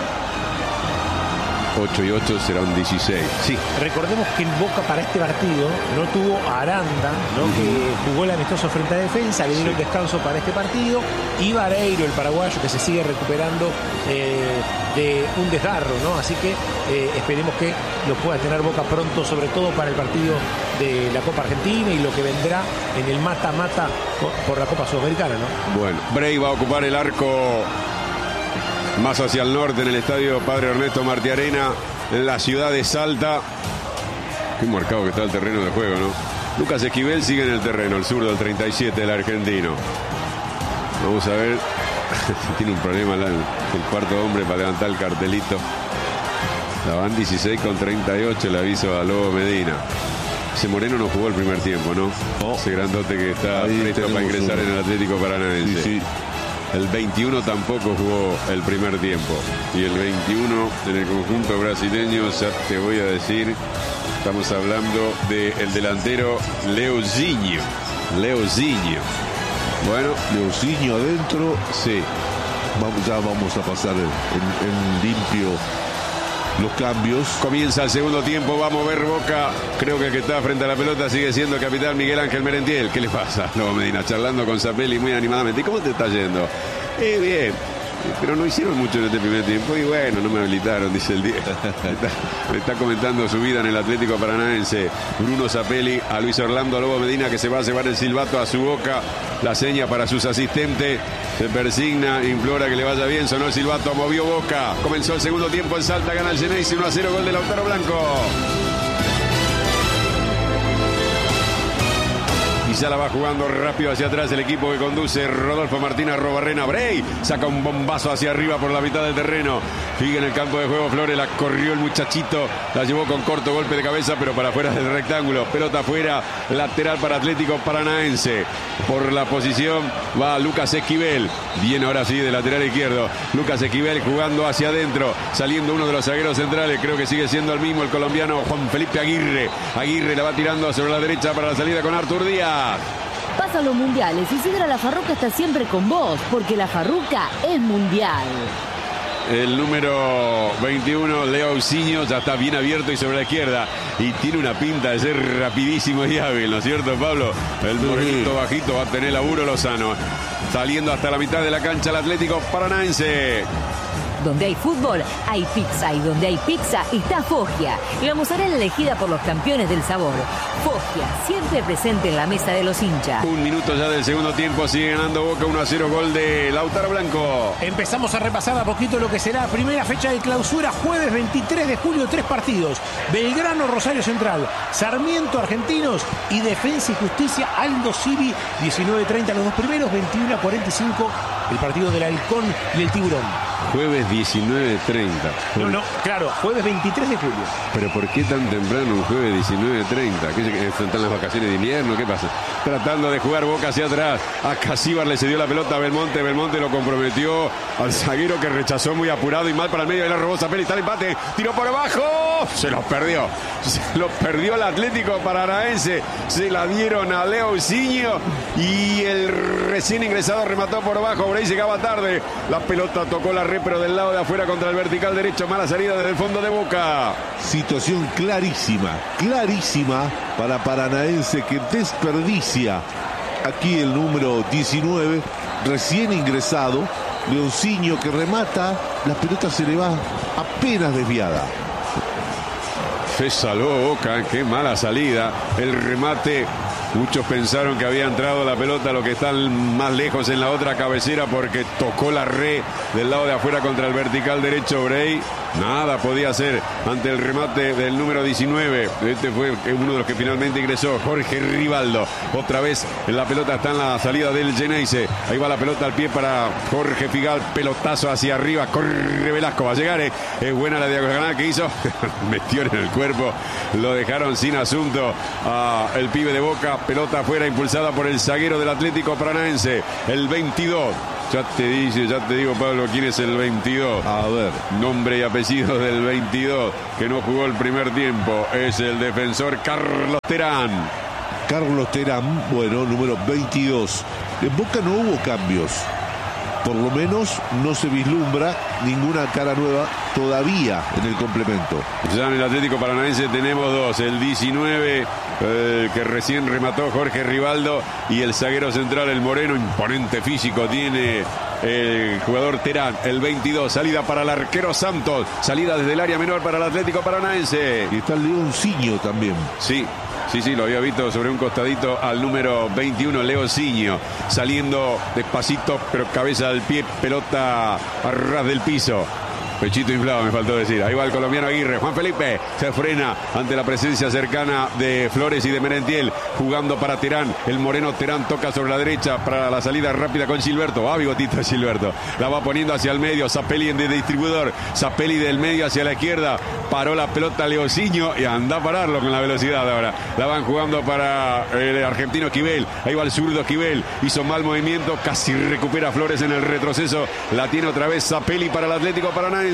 ocho y ocho serán dieciséis.
Sí. Recordemos que el Boca para este partido no tuvo a Aranda, ¿no? Uh-huh. que jugó el amistoso frente a Defensa, le dieron sí. descanso para este partido, y Vareiro, el paraguayo, que se sigue recuperando eh, de un desgarro, ¿no? Así que eh, esperemos que lo pueda tener Boca pronto, sobre todo para el partido de la Copa Argentina y lo que vendrá en el mata-mata por la Copa Sudamericana, ¿no?
Bueno, Bray va a ocupar el arco más hacia el norte en el estadio Padre Ernesto Martiarena, en la ciudad de Salta. Qué marcado que está el terreno de juego, ¿no? Lucas Esquivel sigue en el terreno, el zurdo del treinta y siete, el argentino. Vamos a ver si tiene un problema el, el cuarto hombre para levantar el cartelito. La van dieciséis con treinta y ocho, le aviso a Lobo Medina. Ese Moreno no jugó el primer tiempo, ¿no? Oh. Ese grandote que está listo para ingresar uno en el Atlético Paranaense. Sí, sí. El veintiuno tampoco jugó el primer tiempo. Y el veintiuno en el conjunto brasileño, ya te voy a decir, estamos hablando del delantero Leozinho. Leozinho. Bueno,
Leozinho adentro.
Sí.
Vamos, ya vamos a pasar en, en limpio los cambios.
Comienza el segundo tiempo, va a mover Boca. Creo que el que está frente a la pelota sigue siendo el capitán Miguel Ángel Merentiel. ¿Qué le pasa? Lobo Medina charlando con Zapelli muy animadamente. ¿Y cómo te está yendo? Eh, bien. Pero no hicieron mucho en este primer tiempo y bueno, no me habilitaron, dice el día. Le está comentando su vida en el Atlético Paranaense Bruno Zapelli a Luis Orlando Lobo Medina, que se va a llevar el silbato a su boca, la seña para sus asistentes, se persigna, implora que le vaya bien, sonó el silbato, movió Boca, comenzó el segundo tiempo en Salta, gana el Geneise uno a cero, gol de Lautaro Blanco. Y ya la va jugando rápido hacia atrás el equipo que conduce Rodolfo Martínez Robarrena. Bray saca un bombazo hacia arriba por la mitad del terreno. Sigue en el campo de juego Flores, la corrió el muchachito, la llevó con corto golpe de cabeza, pero para afuera del rectángulo. Pelota afuera, lateral para Atlético Paranaense. Por la posición va Lucas Esquivel. Viene ahora sí de lateral izquierdo. Lucas Esquivel jugando hacia adentro, saliendo uno de los zagueros centrales. Creo que sigue siendo el mismo, el colombiano Juan Felipe Aguirre. Aguirre la va tirando sobre la derecha para la salida con Artur Díaz.
Pasan los mundiales y Sidra La Farruca está siempre con vos, porque La Farruca es mundial.
El número veintiuno, Leozinho, ya está bien abierto y sobre la izquierda. Y tiene una pinta de ser rapidísimo y hábil, ¿no es cierto, Pablo? El morenito bajito va a tener laburo Lozano. Saliendo hasta la mitad de la cancha el Atlético Paranaense.
Donde hay fútbol, hay pizza. Y donde hay pizza, está Foggia. Y la mozzarella elegida por los campeones del sabor. Foggia, siempre presente en la mesa de los hinchas.
Un minuto ya del segundo tiempo, sigue ganando Boca uno a cero, gol de Lautaro Blanco.
Empezamos a repasar a poquito lo que será primera fecha de clausura, jueves veintitrés de julio, tres partidos. Belgrano, Rosario Central, Sarmiento, Argentinos y Defensa y Justicia, Aldo Civi, diecinueve treinta los dos primeros, veintiuno cuarenta y cinco el partido del Halcón y el Tiburón.
Jueves diecinueve treinta.
No, no, claro, jueves veintitrés de julio.
Pero ¿por qué tan temprano un jueves diecinueve treinta? ¿Qué están las vacaciones de invierno? ¿Qué pasa? Tratando de jugar Boca hacia atrás. A Casíbar le cedió la pelota a Belmonte. Belmonte lo comprometió al zaguero, que rechazó muy apurado y mal para el medio. Y la robó Zapelli, está el empate. Tiró por abajo. Se los perdió. Se los perdió el Atlético Paranaense. Se la dieron a Leozinho. Y el recién ingresado remató por abajo. Por ahí llegaba tarde. La pelota tocó la red red, pero del lado de afuera contra el vertical derecho. Mala salida desde el fondo de Boca.
Situación clarísima, clarísima para Paranaense, que desperdicia aquí el número diecinueve, recién ingresado. Leonciño, que remata, la pelota se le va apenas desviada.
Se salvó Boca, qué mala salida. El remate, muchos pensaron que había entrado la pelota, lo que están más lejos en la otra cabecera, porque tocó la red del lado de afuera contra el vertical derecho. Bray nada podía hacer ante el remate del número diecinueve. Este fue uno de los que finalmente ingresó, Jorge Rivaldo. Otra vez la pelota está en la salida del Geneise. Ahí va la pelota al pie para Jorge Figal. Pelotazo hacia arriba. Corre Velasco. Va a llegar. Eh. Es buena la diagonal que hizo. Metió en el cuerpo. Lo dejaron sin asunto a el pibe de Boca. Pelota afuera, impulsada por el zaguero del Atlético Paranaense. El veintidós. Ya te dice, ya te digo, Pablo, quién es el veintidós.
A ver.
Nombre y apellido del veintidós, que no jugó el primer tiempo. Es el defensor Carlos Terán.
Carlos Terán, bueno, número veintidós. En Boca no hubo cambios. Por lo menos no se vislumbra ninguna cara nueva todavía en el complemento.
Ya en el Atlético Paranaense tenemos dos. El diecinueve, eh, que recién remató Jorge Rivaldo, y el zaguero central, el moreno, imponente físico tiene el jugador Terán. El veintidós, salida para el arquero Santos. Salida desde el área menor para el Atlético Paranaense.
Y está el Leonciño también.
Sí. Sí, sí, lo había visto sobre un costadito al número veintiuno, Leonciño, saliendo despacito, pero cabeza al pie, pelota a ras del piso. Pechito inflado, me faltó decir. Ahí va el colombiano Aguirre. Juan Felipe se frena ante la presencia cercana de Flores y de Merentiel. Jugando para Terán. El moreno Terán toca sobre la derecha para la salida rápida con Gilberto. Va bigotito Gilberto. La va poniendo hacia el medio. Zapelli de distribuidor. Zapelli del medio hacia la izquierda. Paró la pelota Leonciño y anda a pararlo con la velocidad ahora. La van jugando para el argentino Esquivel. Ahí va el zurdo Esquivel. Hizo mal movimiento. Casi recupera Flores en el retroceso. La tiene otra vez Zapelli para el Atlético Paranaense.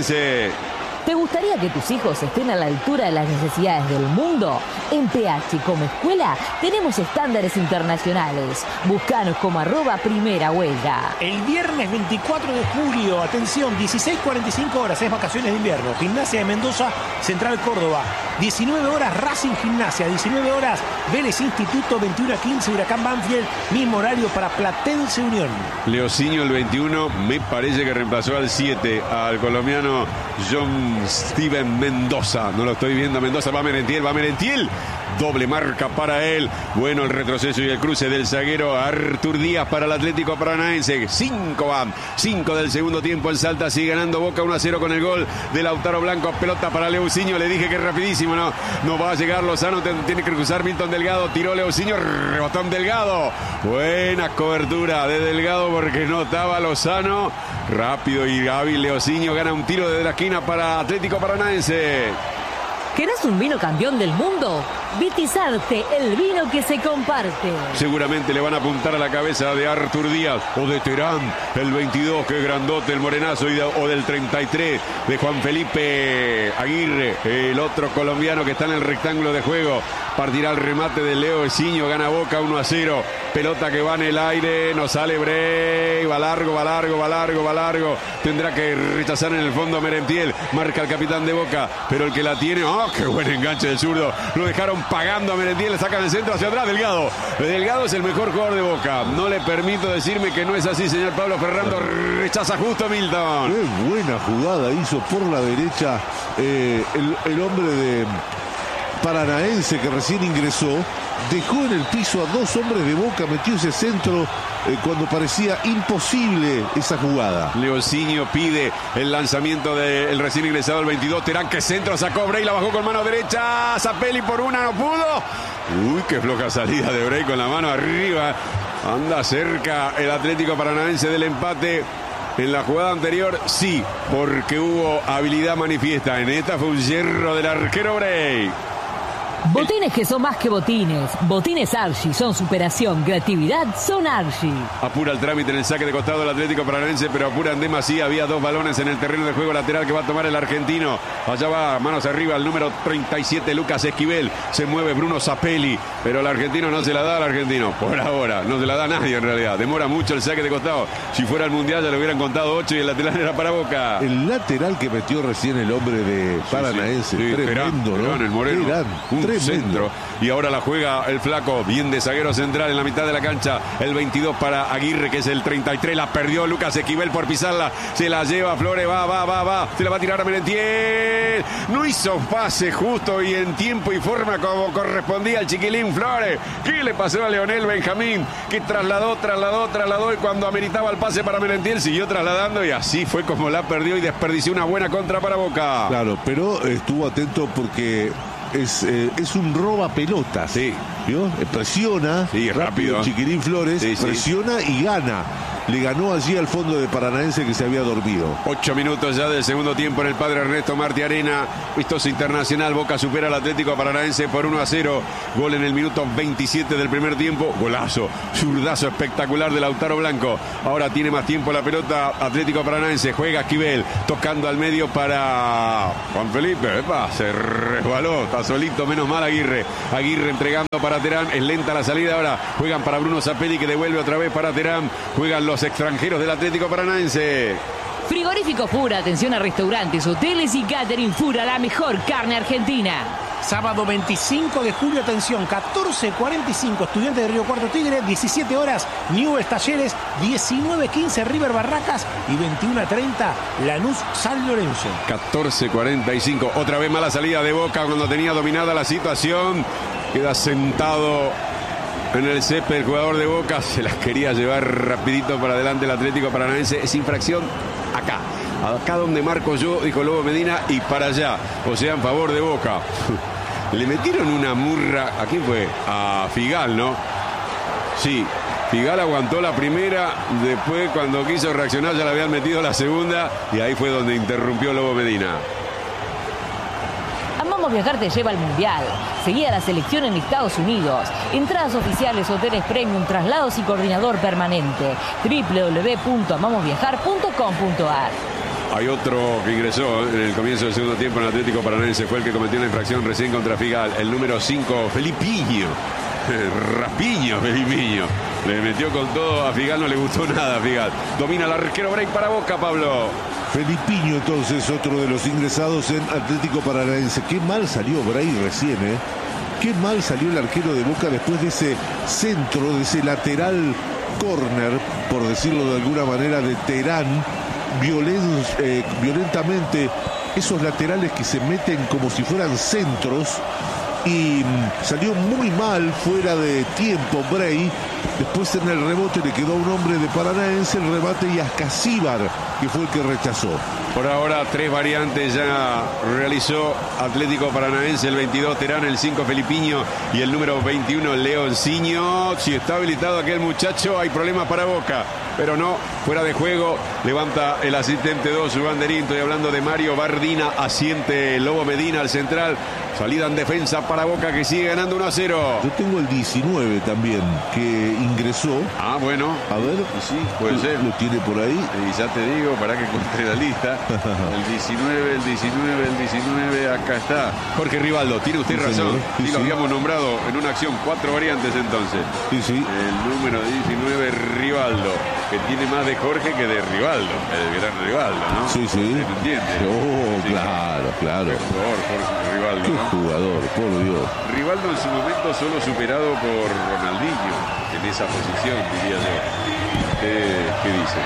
¿Te gustaría que tus hijos estén a la altura de las necesidades del mundo? En P H como escuela tenemos estándares internacionales. Búscanos como arroba primera huella.
El viernes veinticuatro de julio, atención, dieciséis cuarenta y cinco horas, es vacaciones de invierno. Gimnasia de Mendoza, Central Córdoba. diecinueve horas Racing Gimnasia, diecinueve horas Vélez Instituto, veintiuno a quince Huracán Banfield, mismo horario para Platense Unión.
Leonciño el veintiuno, me parece que reemplazó al siete, al colombiano John Steven Mendoza. No lo estoy viendo a Mendoza, va Merentiel, va Merentiel. Doble marca para él. Bueno, el retroceso y el cruce del zaguero Artur Díaz para el Atlético Paranaense. Cinco van. Cinco del segundo tiempo en Salta. Sigue ganando Boca uno a cero con el gol de Lautaro Blanco. Pelota para Leonciño. Le dije que es rapidísimo. No, no va a llegar Lozano. Tiene que cruzar Milton Delgado. Tiró Leonciño. Rebotó en Delgado. Buena cobertura de Delgado porque no estaba Lozano. Rápido y hábil Leonciño. Gana un tiro desde la esquina para Atlético Paranaense.
¿Querés un vino campeón del mundo? Vitizarte, el vino que se comparte.
Seguramente le van a apuntar a la cabeza de Artur Díaz o de Terán, el veintidós, que es grandote, el morenazo, y de, o del treinta y tres de Juan Felipe Aguirre, el otro colombiano que está en el rectángulo de juego. Partirá el remate de Leonciño, gana Boca uno a cero. Pelota que va en el aire, no sale Bray, va largo, va largo, va largo, va largo. Tendrá que rechazar en el fondo a Merentiel. Marca el capitán de Boca, pero el que la tiene, ¡oh, qué buen enganche del zurdo! Lo dejaron pagando a Merentiel, le sacan el centro hacia atrás. Delgado. Delgado es el mejor jugador de Boca. No le permito decirme que no es así, señor Pablo Ferrando. Rechaza justo Milton.
Qué buena jugada hizo por la derecha eh, el, el hombre de Paranaense que recién ingresó. Dejó en el piso a dos hombres de Boca, metió ese centro eh, cuando parecía imposible esa jugada.
Leonciño pide el lanzamiento del recién ingresado, el veintidós. Terán, que centro sacó Bray, la bajó con mano derecha. Zapelli por una, no pudo. Uy, qué floja salida de Bray con la mano arriba. Anda cerca el Atlético Paranaense del empate. En la jugada anterior, sí, porque hubo habilidad manifiesta. En esta fue un hierro del arquero Bray.
Botines que son más que botines. Botines Archie son superación, creatividad, son Archie.
Apura el trámite en el saque de costado del Atlético Paranaense, pero apuran demasiado. Había dos balones en el terreno de juego lateral que va a tomar el argentino. Allá va, manos arriba, el número treinta y siete, Lucas Esquivel. Se mueve Bruno Zapelli, pero el argentino no se la da al argentino. Por ahora, no se la da a nadie en realidad. Demora mucho el saque de costado. Si fuera el Mundial ya le hubieran contado ocho y el lateral era para Boca.
El lateral que metió recién el hombre de Paranaense.
Sí, sí, sí,
tremendo,
Perán,
¿no?
Perán, el Moreno.
Perán,
un
tremendo.
centro. Y ahora la juega el flaco, bien de zaguero central en la mitad de la cancha. El veintidós para Aguirre, que es el treinta y tres. La perdió Lucas Esquivel por pisarla. Se la lleva Flores, va, va, va, va. Se la va a tirar a Merentiel. No hizo pase justo y en tiempo y forma como correspondía al chiquilín Flores. ¿Qué le pasó a Leonel Benjamín? Que trasladó, trasladó, trasladó y cuando ameritaba el pase para Merentiel siguió trasladando y así fue como la perdió y desperdició una buena contra para Boca.
Claro, pero estuvo atento porque es, eh, es un roba pelotas.
Sí.
¿Vio? Presiona.
Sí, rápido.
Chiquilín Flores
Sí, sí.
presiona y gana. Le ganó allí al fondo de Paranaense que se había dormido.
Ocho minutos ya del segundo tiempo en el Padre Ernesto Martí Arena. Vistoso internacional. Boca supera al Atlético Paranaense por uno a cero. Gol en el minuto veintisiete del primer tiempo. Golazo. Zurdazo espectacular de Lautaro Blanco. Ahora tiene más tiempo la pelota. Atlético Paranaense. Juega Esquivel. Tocando al medio para Juan Felipe. Epa, se resbaló. Está solito. Menos mal Aguirre. Aguirre entregando para Terán. Es lenta la salida. Ahora juegan para Bruno Zapelli que devuelve otra vez para Terán. Juegan los extranjeros del Atlético Paranaense.
Frigorífico Fura, atención a restaurantes, hoteles y catering. Fura, la mejor carne argentina.
Sábado veinticinco de julio, atención, catorce cuarenta y cinco, Estudiantes de Río Cuarto Tigre, diecisiete horas, Newell's Talleres, diecinueve quince, River Barracas y veintiuno treinta, Lanús San Lorenzo.
catorce cuarenta y cinco, otra vez mala salida de Boca cuando tenía dominada la situación. Queda sentado en el césped el jugador de Boca, se las quería llevar rapidito para adelante el Atlético Paranaense. Es infracción acá, acá donde marco yo, dijo Lobo Medina, y para allá, o sea, en favor de Boca. Le metieron una murra, ¿a quién fue? A Figal, ¿no? Sí, Figal aguantó la primera, después cuando quiso reaccionar ya le habían metido la segunda y ahí fue donde interrumpió Lobo Medina.
Amamos Viajar te lleva al Mundial. Seguí a la selección en Estados Unidos. Entradas oficiales, hoteles premium, traslados y coordinador permanente. doble u doble u doble u punto amamos viajar punto com punto a r.
Hay otro que ingresó en el comienzo del segundo tiempo en el Atlético Paranaense. Fue el que cometió una infracción recién contra Figal. El número cinco, Felipiño. Rapiño, Felipiño. Le metió con todo a Figal, no le gustó nada a Figal. Domina el arquero Break para Boca, Pablo.
Felipiño, entonces, otro de los ingresados en Atlético Paranaense. Qué mal salió Bray recién, ¿eh? Qué mal salió el arquero de Boca después de ese centro, de ese lateral córner, por decirlo de alguna manera, de Terán. Violen, eh, violentamente, esos laterales que se meten como si fueran centros. Y salió muy mal, fuera de tiempo Bray. Después en el rebote le quedó a un hombre de Paranaense el remate y Ascasíbar, que fue el que rechazó.
Por ahora tres variantes ya realizó Atlético Paranaense, el veintidós Terán, el cinco Felipiño y el número veintiuno Leonciño. Si está habilitado aquel muchacho hay problemas para Boca, pero no, fuera de juego. Levanta el asistente dos su banderín. Estoy hablando de Mario Bardina. Asiente Lobo Medina al central. Salida en defensa para Boca que sigue ganando uno a cero.
Yo tengo el diecinueve también que ingresó.
Ah, bueno.
A ver.
Sí, puede ser.
Lo tiene por ahí.
Y ya te digo, para que encuentre la lista. El diecinueve, el diecinueve, el diecinueve, acá está. Jorge Rivaldo, tiene usted
Sí,
razón.
señor. Sí,
Sí, lo
sí.
habíamos nombrado en una acción. Cuatro variantes entonces.
Sí, sí.
El número diecinueve, Rivaldo, que tiene más de Jorge que de Rivaldo. El gran Rivaldo, ¿no?
Sí, sí.
¿Me entiende?
Oh,
Sí,
claro, claro.
Qué jugador, Jorge Rivaldo,
Qué
¿no?
jugador, por Dios.
Rivaldo en su momento solo superado por Ronaldinho en esa posición, diría yo. ¿Qué, qué dice?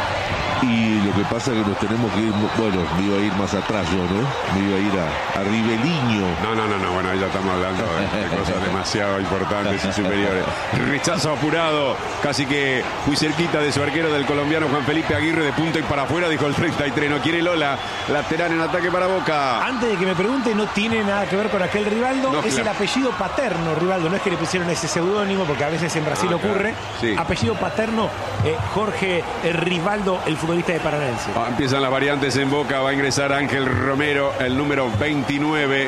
Y lo que pasa es que nos tenemos que ir, bueno, me iba a ir más atrás yo, ¿no? Me iba a ir a, a Ribeliño.
No, no, no, no, bueno, ahí ya estamos hablando de, de cosas demasiado importantes y superiores. Rechazo apurado, casi que muy cerquita de su arquero del colombiano Juan Felipe Aguirre, de punta y para afuera, dijo el treinta y tres, no quiere Lola, lateral en ataque para Boca.
Antes de que me pregunte, no tiene nada que ver con aquel Rivaldo,
No,
es
claro.
el apellido paterno Rivaldo, no es que le pusieron ese seudónimo, porque a veces en Brasil
Ah, claro.
ocurre.
Sí.
Apellido paterno, eh, Jorge eh, Rivaldo, el futbolista de Paranaense.
Ah, empiezan las variantes en Boca, va a ingresar Ángel Romero, el número veintinueve.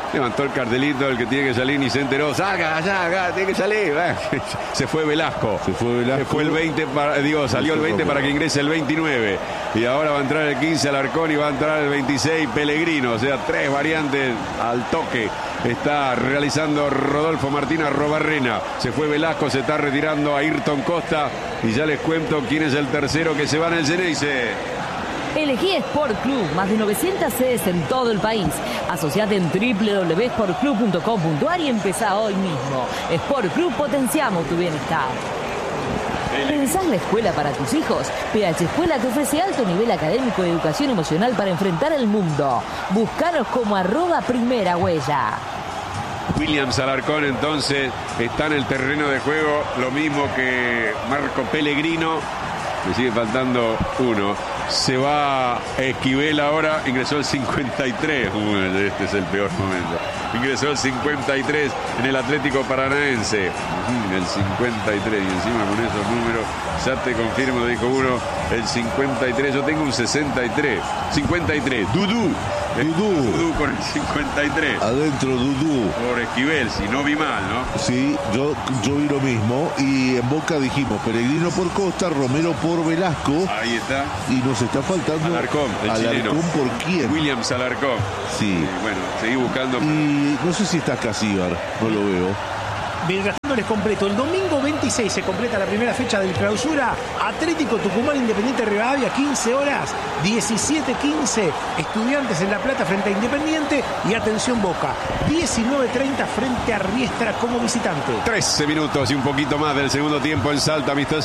Levantó el cartelito, el que tiene que salir, ni se enteró. Salga, salga, tiene que salir. Se fue Velasco.
Se fue Velasco.
Se fue el veinte, para, digo, salió el veinte para que ingrese el veintinueve. Y ahora va a entrar el quince Alarcón y va a entrar el veintiséis Pellegrino. O sea, tres variantes al toque. Está realizando Rodolfo Martínez Robarrena. Se fue Velasco, se está retirando a Ayrton Costa. Y ya les cuento quién es el tercero que se va en el Ceneice.
Elegí Sport Club, más de novecientas sedes en todo el país. Asociate en doble u doble u doble u punto sport club punto com punto a r y empezá hoy mismo. Sport Club, potenciamos tu bienestar. ¿Pensás la escuela para tus hijos? P H Escuela te ofrece alto nivel académico y educación emocional para enfrentar el mundo. Búscanos como arroba primera huella.
Williams Alarcón entonces está en el terreno de juego, lo mismo que Marco Pellegrino. Le sigue faltando uno. Se va Esquivel ahora, ingresó el cincuenta y tres. Uy, este es el peor momento. Ingresó el cincuenta y tres en el Atlético Paranaense. El cincuenta y tres, y encima con esos números, ya te confirmo, dijo uno, el cincuenta y tres. Yo tengo un sesenta y tres. cincuenta y tres. Dudú.
Dudú.
Dudú con el cincuenta y tres.
Adentro Dudú.
Por Esquivel, si no vi mal, ¿no?
Sí, yo, yo vi lo mismo. Y en Boca dijimos Pellegrino por Costa, Romero por Velasco.
Ahí está.
Y nos está faltando
Alarcón, el
Alarcón
chileno.
¿Por quién?
Williams Alarcón.
Sí.
Y bueno, seguí buscando.
Y no sé si está Casíbar, no lo veo.
Mientras tanto les completo, el domingo veintiséis se completa la primera fecha del clausura. Atlético Tucumán, Independiente Rivadavia, quince horas, diecisiete quince, Estudiantes en La Plata frente a Independiente. Y atención Boca, diecinueve treinta frente a Riestra como visitante.
trece minutos y un poquito más del segundo tiempo en Salta, amistoso.